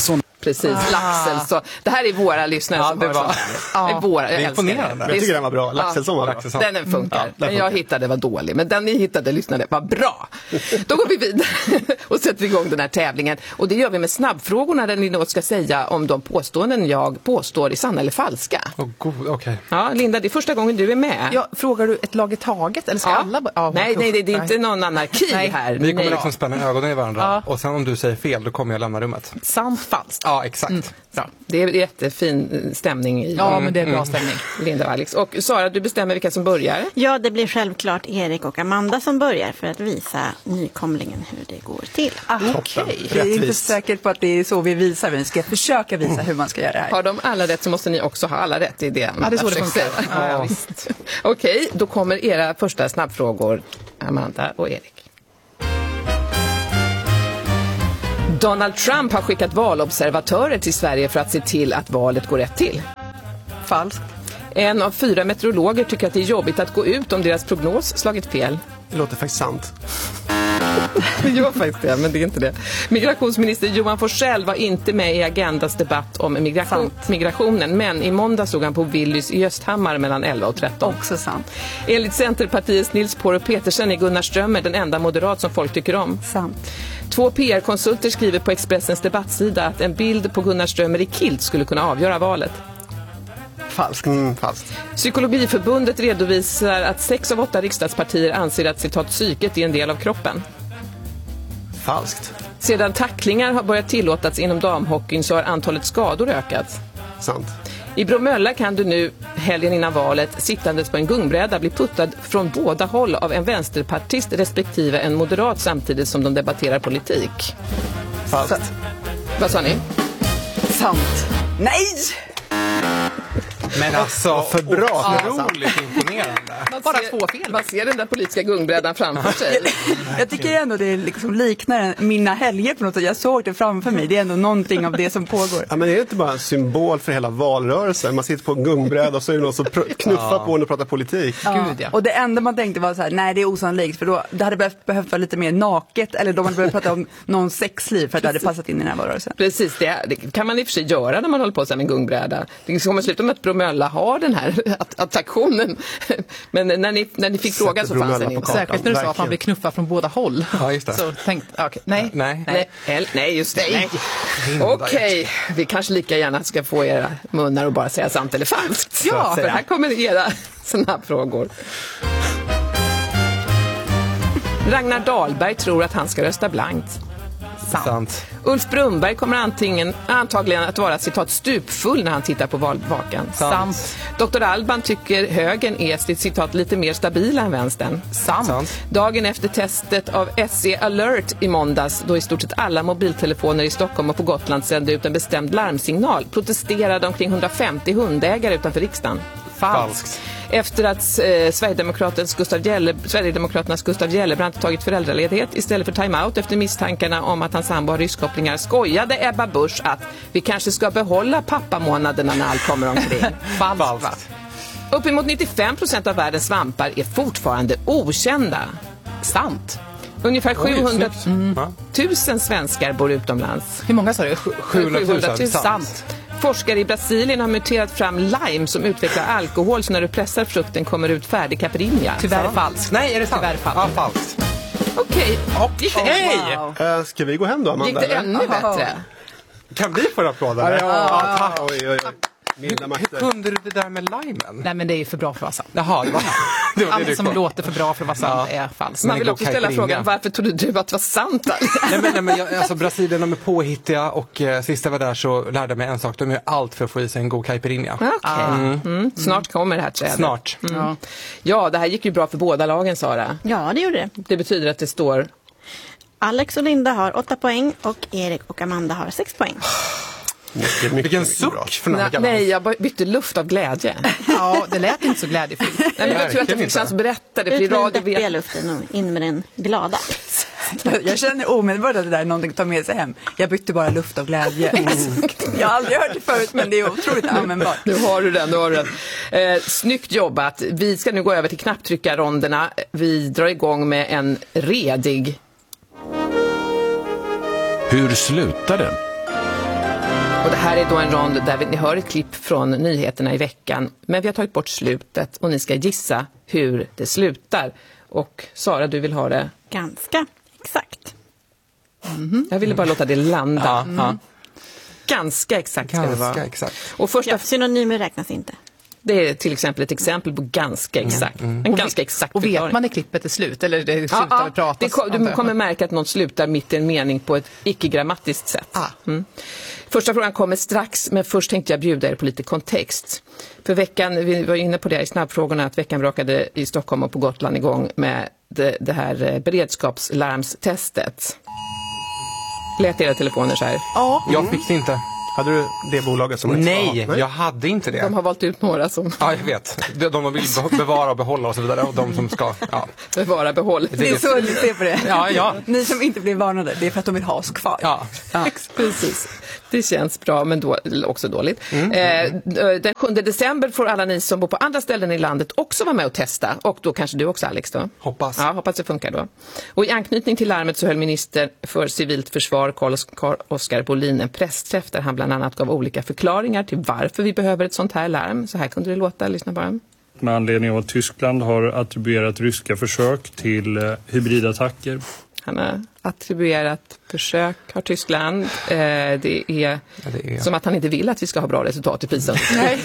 Precis, Laxell. Så det här är våra lyssnare som det var. Våra, det är imponerande. Jag tycker den var bra. Laxellson var bra. Den funkar. Men jag hittade var dålig. Men den ni hittade, lyssnade, var bra. Då går vi vidare och sätter igång den här tävlingen. Och det gör vi med snabbfrågorna där ni något ska säga om de påståenden jag påstår är sanna eller falska. Okej. Ja, Linda, det är första gången du är med. Ja, frågar du ett lag i taget? Eller ska alla... Nej, det är inte någon anarki här. Vi kommer liksom spänna ögonen i varandra. Och sen om du säger fel, då kommer jag lämna rummet. Sant, falskt. Ja, exakt. Bra. Det är jättefin stämning i. Ja, men det är bra stämning. Linda och Alex. Och Sara, du bestämmer vilka som börjar. Ja, det blir självklart Erik och Amanda som börjar för att visa nykomlingen hur det går till. Okej. Jag är inte säker på att det är så vi visar. Vi ska försöka visa hur man ska göra det här. Har de alla rätt så måste ni också ha alla rätt i det. Ja, det är så det funkar. Ja, visst. Okej, då kommer era första snabbfrågor, Amanda och Erik. Donald Trump har skickat valobservatörer till Sverige för att se till att valet går rätt till. Falskt. 1 av 4 meteorologer tycker att det är jobbigt att gå ut om deras prognos slagit fel. Det låter faktiskt sant. Det gör faktiskt det, men det är inte det. Migrationsminister Johan Forssell var inte med i Agendas debatt om migrationen, men i måndag såg han på Willys i Östhammar mellan 11 och 13. Också sant. Enligt Centerpartiets Nils Påre Petersen är Gunnar Strömmer den enda moderat som folk tycker om. Sant. 2 PR-konsulter skriver på Expressens debattsida att en bild på Gunnar Strömmer i kilt skulle kunna avgöra valet. Falskt. Falskt. Psykologiförbundet redovisar att 6 av 8 riksdagspartier anser att citat psyket är en del av kroppen. Falskt. Sedan tacklingar har börjat tillåtas inom damhockeyn så har antalet skador ökat. Sant. I Bromölla kan du nu, helgen innan valet, sittandes på en gungbräda bli puttad från båda håll av en vänsterpartist respektive en moderat samtidigt som de debatterar politik. Falskt. Vad sa ni? Sant. Nej! Men alltså, för bra. Otroligt imponerande. Bara 2 fel. Man ser den där politiska gungbrädan framför sig. Jag tycker ändå det liksom liknar mina helger på något sätt. Jag såg det framför mig. Det är ändå någonting av det som pågår. Ja, men det är inte bara en symbol för hela valrörelsen. Man sitter på en gungbräda och så är det någon som knuffar på en och pratar politik. Ja. Gud, ja. Och det enda man tänkte var så här, nej det är osannolikt. För då det hade behövt vara lite mer naket. Eller de hade behövt prata om någon sexliv för att det hade passat in i den här valrörelsen. Precis, det kan man i och för sig göra när man håller på sig med en gungbräda. Det kommer sluta med att Bromölla har den här attraktionen. Men när ni fick frågan så fanns den inte. Särskilt när du sa att man blir knuffad från båda håll. Ja, just det. Så tänkte, okay. Nej, just det. Okej, vi kanske lika gärna ska få era munnar och bara säga sant eller falskt. Ja, för här kommer era snabbfrågor. Ragnar Dahlberg tror att han ska rösta blankt. Sant. Ulf Brunberg kommer antagligen att vara citat stupfull när han tittar på valvakan. Sant. Dr. Alban tycker högern är citat lite mer stabila än vänstern. Sant. Dagen efter testet av SE Alert i måndags, då i stort sett alla mobiltelefoner i Stockholm och på Gotland sände ut en bestämd larmsignal, protesterade omkring 150 hundägare utanför riksdagen. Falskt. Efter att Sverigedemokraternas Gustav Gellebrand tagit föräldraledighet istället för timeout efter misstankarna om att hans sambo har ryskkopplingar, skojade Ebba Busch att vi kanske ska behålla pappamånaderna när allt kommer omkring. Falskt. Uppemot 95% av världens svampar är fortfarande okända. Sant. Ungefär 700 000 svenskar bor utomlands. Hur många sa du? 700 000. Sant. Forskare i Brasilien har muterat fram lime som utvecklar alkohol så när du pressar frukten kommer ut färdig caipirinha. Tyvärr falskt. Nej, är det sant? Tyvärr falskt. Ja, falskt. Okej. Wow. Ska vi gå hem då, Amanda? Gick det ännu bättre? Kan vi få applåder? Ja, tack. Oj. Hur kunde du det där med limen? Nej, men det är för bra för att vara sant. Jaha, det var allt som låter för bra för att vara sant är falskt. Man vill också ställa frågan, varför trodde du att det var sant? Alltså Brasilien, de är påhittiga och sist jag var där så lärde jag mig en sak. De gör allt för att få i sig en god caipirinha. Snart kommer det här trädet. Snart. Ja, det här gick ju bra för båda lagen, Sara. Ja, det gjorde det. Det betyder att det står... Alex och Linda har 8 poäng och Erik och Amanda har 6 poäng. Vilken suck för Nej, jag bytte luft av glädje. Ja, det lät inte så glädjefyllt. Nej, men jag tror att det fick chans att berätta det. Ut med den deppiga luften och in med den glada. Jag känner omedelbart att det där är någonting att ta med sig hem. Jag bytte bara luft av glädje. Jag har aldrig hört det förut, men det är otroligt användbart. Nu har du den. Snyggt jobbat. Vi ska nu gå över till knapptryckarronderna. Vi drar igång med en redig. Hur slutar det? Och det här är då en rond där ni hör ett klipp från nyheterna i veckan. Men vi har tagit bort slutet och ni ska gissa hur det slutar. Och Sara, du vill ha det? Ganska exakt. Jag ville bara låta det landa. Ganska exakt ska det vara. Ganska exakt. Och första... synonymer räknas inte. Det är till exempel ett exempel på ganska exakt. En ganska exakt och förklaring. vet man när klippet är slut? Eller det slutar prata? Du kommer märka att någon slutar mitt i en mening på ett icke-grammatiskt sätt. Första frågan kommer strax, men först tänkte jag bjuda er på lite kontext. För veckan, vi var inne på det i snabbfrågorna, att veckan brakade i Stockholm och på Gotland igång med det här beredskapslarmstestet. Lät era telefoner så här? Ja. Jag fick det inte. Hade du det bolaget som... Nej, jag hade inte det. De har valt ut några som... Ja, jag vet. De vill bevara och behålla och så vidare. Och de som ska... Ja. Bevara, behåll. Det är så ni ser på det. Ja. Ni som inte blir varnade, det är för att de vill ha oss kvar. Ja. Precis. Det känns bra, men då också dåligt. Den 7 december får alla ni som bor på andra ställen i landet också vara med och testa. Och då kanske du också, Alex, då? Hoppas. Ja, hoppas det funkar då. Och i anknytning till larmet så höll minister för civilt försvar Carl-Oskar Bolin en pressträff där han bland annat gav olika förklaringar till varför vi behöver ett sånt här larm. Så här kunde det låta, lyssna bara. Med anledning av att Tyskland har attribuerat ryska försök till hybridattacker. Han har attribuerat försök, har Tyskland. Det är som att han inte vill att vi ska ha bra resultat i PISA.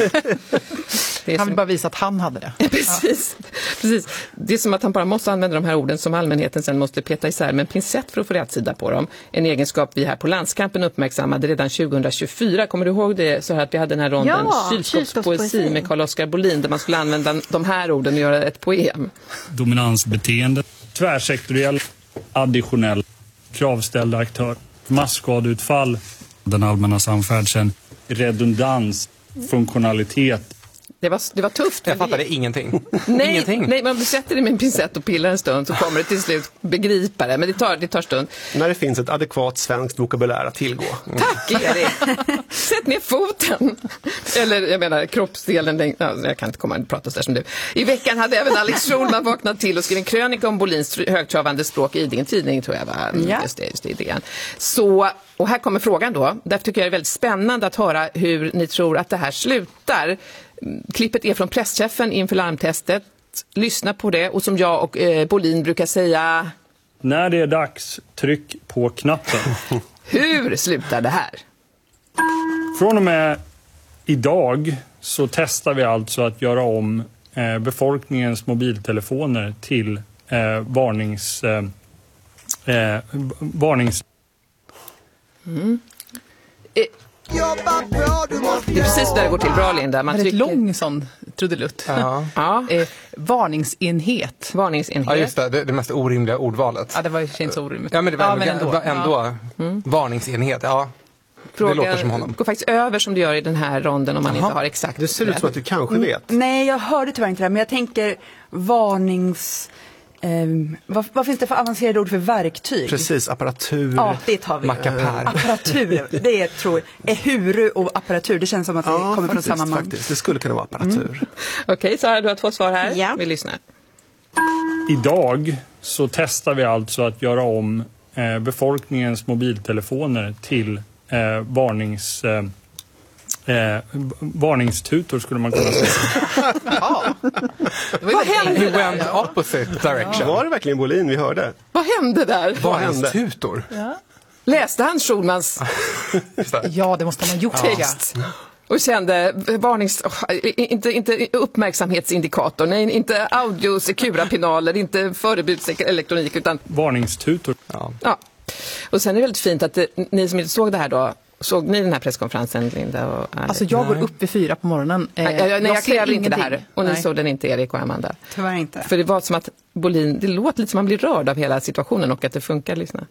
Han vill bara visa att han hade det. Precis. Det är som att han bara måste använda de här orden som allmänheten sen måste peta isär med en pincett för att få rätt sida på dem. En egenskap vi här på Landskampen uppmärksammade redan 2024. Kommer du ihåg det? Så här att vi hade den här ronden kylskåpspoesi med Carl-Oskar Bolin där man skulle använda de här orden och göra ett poem. Dominansbeteende, tvärsektoriell, additionell, kravställda aktör, massskadeutfall, den allmänna samfärdseln, redundans, funktionalitet. Det var tufft. Jag fattade ingenting. Nej, men om du sätter dig med en pincett och pillar en stund så kommer det till slut begripa det. Men det tar stund. När det finns ett adekvat svenskt vokabulär att tillgå. Tack Erik! Sätt ner foten! Eller jag menar kroppsdelen. Jag kan inte komma och prata så där som du. I veckan hade även Alex Schulman vaknat till och skrev en krönika om Bolins högtravande språk i din tidning, tror jag va? Ja. Just det. Så, och här kommer frågan då. Därför tycker jag det är väldigt spännande att höra hur ni tror att det här slutar. Klippet är från pressträffen inför larmtestet. Lyssna på det och som jag och Bolin brukar säga... När det är dags, tryck på knappen. Hur slutar det här? Från och med idag så testar vi alltså att göra om befolkningens mobiltelefoner till varnings... Det är precis där det går till bra, Linda. Man trycker... lång sån trudelutt. Ja. Varningsenhet. Ja, just det mest orimliga ordvalet. Ja, det var inte så orimligt. Ja, men det var ändå. Varningsenhet, Frågan det låter som honom. Går faktiskt över som det gör i den här ronden om man inte har exakt. Det ser ut som att du kanske vet. Nej, jag hörde tyvärr inte det, men jag tänker varnings... vad finns det för avancerade ord för verktyg? Precis, apparatur, ja, det tar vi. mackapär. Apparatur, det tror jag. Huru och apparatur, det känns som att det kommer från samma man. Faktiskt. Det skulle kunna vara apparatur. Okej, Sara, du har 2 svar här. Ja. Vi lyssnar. Idag så testar vi alltså att göra om befolkningens mobiltelefoner till varningstutor skulle man kunna säga. Vad hände He went opposite direction. Var det verkligen Bolin vi hörde? Vad hände där? Varningstutor. Läste han Schulmans Ja, det måste man ha gjort. text? Och kände inte uppmärksamhetsindikator, nej, inte audio secura-pinaler, inte förebudselektronik utan varningstutor. Ja. Och sen är det väldigt fint att ni som inte såg det här då, såg ni den här presskonferensen, Linda och Alex? Alltså jag går upp vid 4 på morgonen. Jag kräver inte det här. Och ni såg den inte, Erik och Amanda. Tyvärr inte. För det var som att Bolin, det låter lite som att man blir rörd av hela situationen och att det funkar, lyssna.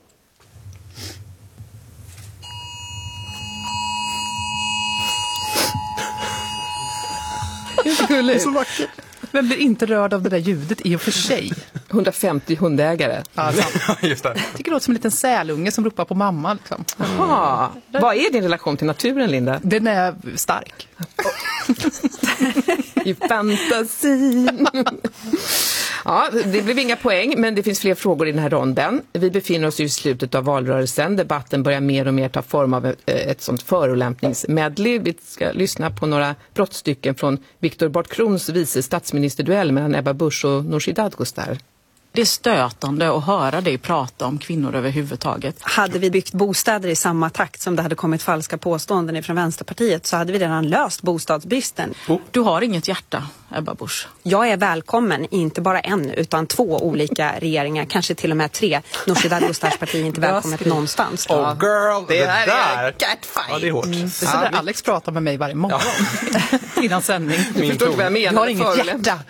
Det är så vackert. Vem blir inte rörd av det där ljudet i och för sig? 150 hundägare. Ja, just det. Jag tycker det låter som en liten sälunge som ropar på mamma. Liksom. Jaha. Vad är din relation till naturen, Linda? Den är stark. I fantasin. Ja, det blev inga poäng, men det finns fler frågor i den här ronden. Vi befinner oss i slutet av valrörelsen. Debatten börjar mer och mer ta form av ett sånt förolämpningsmedley. Vi ska lyssna på några brottstycken från Viktor Barth-Kroons vice statsministerduell mellan Ebba Busch och Nooshi Dadgostar. Det är stötande att höra dig prata om kvinnor överhuvudtaget. Hade vi byggt bostäder i samma takt som det hade kommit falska påståenden från Vänsterpartiet så hade vi redan löst bostadsbristen. Du har inget hjärta, Ebba Busch. Jag är välkommen, inte bara en utan 2 olika regeringar, kanske till och med 3. Nooshi Dadgostars parti är inte välkommet någonstans. Oh girl, det här är catfight. Ja, det är hårt. Det är så där Alex pratar med mig varje morgon innan sändning. Du förstår inte vad jag menar. Du har inget hjärta.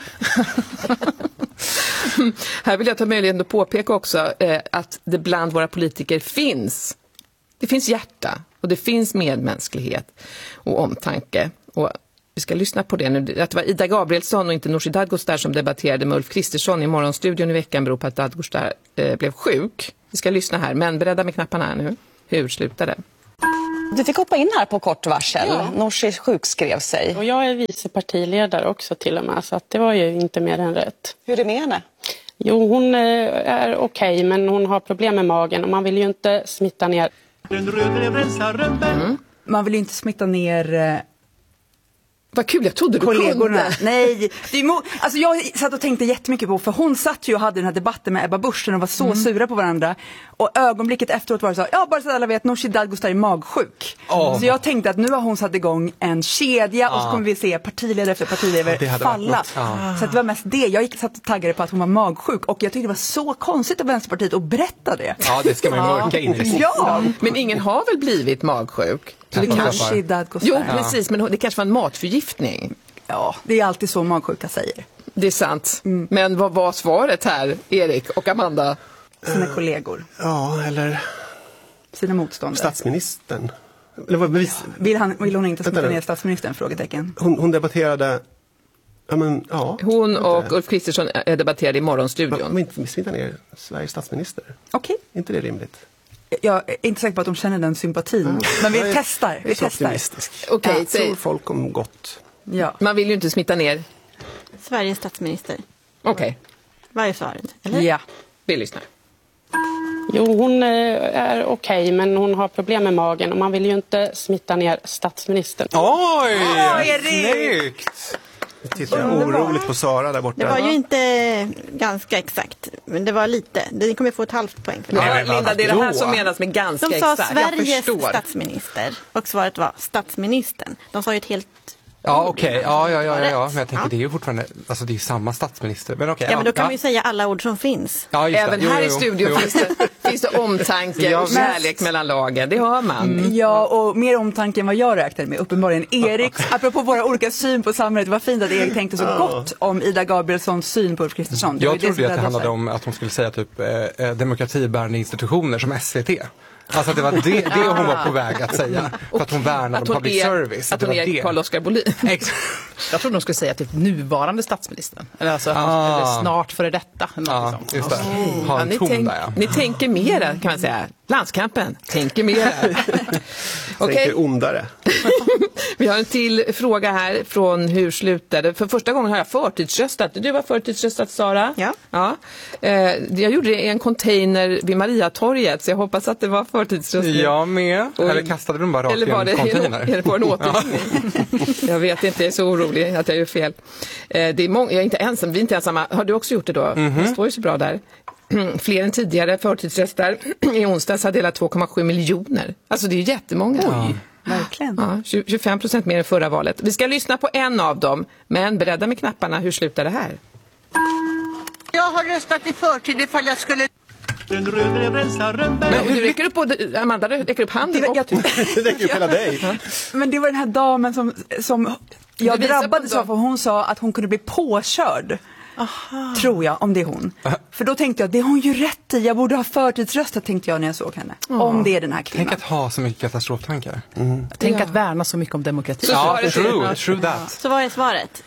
Här vill jag ta möjligheten att påpeka också att det bland våra politiker finns hjärta och det finns medmänsklighet och omtanke. Och vi ska lyssna på det nu. Att det var Ida Gabrielsson och inte Nooshi Dadgostar som debatterade med Ulf Kristersson i Morgonstudion i veckan beror på att Dadgostar blev sjuk. Vi ska lyssna här, men beredda med knapparna här nu. Hur slutade det? Du fick hoppa in här på kort varsel. Ja. Nooshi sjukskrev sig. Och jag är vice partiledare också till och med, så att det var ju inte mer än rätt. Hur är det med henne? Jo, hon är okej, men hon har problem med magen och man vill ju inte smitta ner. Man vill ju inte smitta ner... Vad kul, jag trodde du kollegorna. Kunde. Nej, alltså jag satt och tänkte jättemycket på, för hon satt ju och hade den här debatten med Ebba Busch och de var så sura på varandra. Och ögonblicket efteråt var det så, bara så att alla vet, Nooshi Dadgostar är magsjuk. Så jag tänkte att nu har hon satt igång en kedja och så kommer vi se partiledare efter partiledare falla. Så att det var mest det. Jag satt och taggade på att hon var magsjuk och jag tyckte det var så konstigt av Vänsterpartiet att berätta det. Ja, det ska man ju orka in i. Ja, men ingen har väl blivit magsjuk? Så det kanske Jo, precis, men det kanske var en matförgiftning. Ja, det är alltid så magsjuka säger. Det är sant. Men vad var svaret här, Erik och Amanda? Sina kollegor. Ja, eller... Sina motståndare. Statsministern. Vill hon inte smitta ner statsministern? Frågetecken. Hon debatterade... Ja, men, hon och Ulf Kristersson debatterade i Morgonstudion. Men inte smitta ner Sveriges statsminister. Okej. Inte det rimligt? Jag är inte säker på att de känner den sympatin. Men vi testar. Jag är optimistisk. Okej, jag tror folk om gott. Ja. Man vill ju inte smitta ner Sveriges statsminister. Okej. Vad är svaret? Eller? Ja, vi lyssnar. Jo, hon är okej, men hon har problem med magen och man vill ju inte smitta ner statsministern. Oj, snyggt! Jag tittar oroligt på Sara där borta. Det var ju inte ganska exakt, men det var lite. Ni kommer få ett halvt poäng för det. Ja, Linda, det är det här som menas med ganska exakt. De sa Sveriges statsminister och svaret var statsministern. De sa ju ett helt... Ja, okej. Ja. Men jag tänker det är ju fortfarande, alltså det är samma statsminister. Men okej. Ja, men då kan vi ju säga alla ord som finns. Ja, även här i studion finns det omtanke och kärlek mellan lagen. Det har man. Ja, och mer omtanke än vad jag räknade med. Uppenbarligen Erik, apropå våra olika syn på samhället, det var fint att Erik tänkte så gott om Ida Gabrielssons syn på Ulf Kristersson. Jag trodde att det handlade om att hon skulle säga typ demokratibärande institutioner som SVT. Alltså att det var det hon var på väg att säga. För att hon värnar om public service. Att hon är Carl-Oskar Bolin. Jag trodde de skulle säga typ nuvarande statsministern. Eller, alltså, eller snart före detta. Just det. Ha en ton där, ni tänker mer kan man säga. Landskampen, tänker mer. Tänker ondare. Vi har en till fråga här från Hur slutade. För första gången har jag förtidsröstat. Du var förtidsröstat, Sara. Ja. Jag gjorde det i en container vid Mariatorget, så jag hoppas att det var förtidsröstning. Jag med. Eller kastade de bara rakt i en container? Eller på en återvinning. Jag vet inte, jag är så orolig att jag gör fel. Det är jag är inte ensam, vi är inte ensamma. Har du också gjort det då? Det står ju så bra där. Fler än tidigare förtidsröstar. I onsdags har delat 2,7 miljoner. Alltså det är jättemånga. Oj, verkligen. Ja, 25% mer än förra valet. Vi ska lyssna på en av dem, men beredda med knapparna. Hur slutar det här? Jag har röstat i förtid ifall jag skulle... Men du räcker upp, Amanda räcker upp handen. Det räcker upp hela dig. Men det var den här damen som jag drabbades av, för hon sa att hon kunde bli påkörd. Aha. Tror jag, om det är hon. För då tänkte jag, det har hon ju rätt i. Jag borde ha förtidsröstat, tänkte jag när jag såg henne. Om det är den här kvinnan. Tänk att ha så mycket katastroftankar. Tänk att värna så mycket om demokrati. Ja, true that. Så vad är svaret?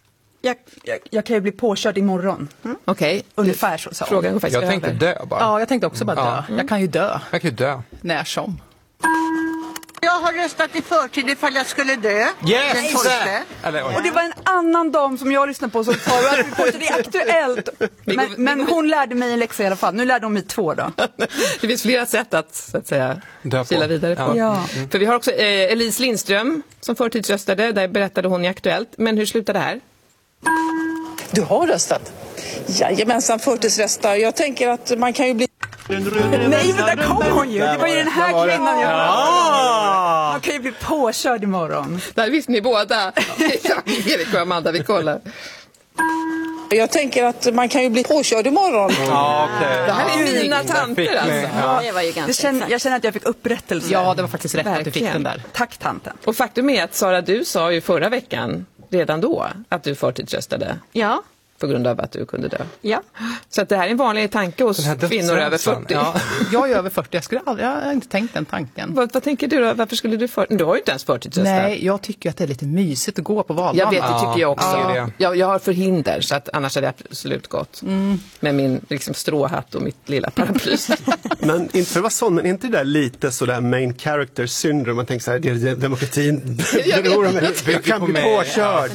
Jag kan ju bli påkörd imorgon. Okej. Ungefär så sa frågan. Jag tänkte dö bara. Ja, jag tänkte också bara dö. Jag kan ju dö. Jag kan ju dö. När som. Jag har röstat i förtid ifall jag skulle dö. Yes! Den 12. Och det var en annan dam som jag lyssnade på som sa att det är aktuellt. Men hon lärde mig en läxa i alla fall. Nu lärde hon mig 2 då. Det finns flera sätt att så att säga kila vidare på. Ja. För vi har också Elise Lindström som förtidsröstade. Där berättade hon i Aktuellt. Men hur slutade det här? Du har röstat? Jajamensan, förtidsröstar. Jag tänker att man kan ju bli... Nej, men där kom hon ju. Det var ju den här kvinnan jag hörde. Man kan ju bli påkörd imorgon. Där visste ni båda. Erik och Amanda, vi kollar. Jag tänker att man kan ju bli påkörd imorgon. Ja, okay. Det här är mina tanter alltså. Ja, det var ju ganska jag känner att jag fick upprättelse. Ja, det var faktiskt rätt att du fick den där. Tack tanten. Och faktum är att Sara, du sa ju förra veckan redan då att du förtidsröstade. Ja. På grund av att du kunde dö. Ja. Så att det här är en vanlig tanke hos kvinnor över 40. Ja. Jag är över 40, jag har inte tänkt den tanken. Vad tänker du då? Varför skulle du har ju inte ens förtidsröstat. Nej, jag tycker att det är lite mysigt att gå på valdagen. Jag vet, det tycker jag också. Jag har förhinder, så att annars hade jag absolut gått. Med min liksom, stråhatt och mitt lilla paraply. Men inte för att vara sån, men inte det där lite sådär main character syndrome? Man tänker så här, det är demokratin. Jag kan bli påkörd.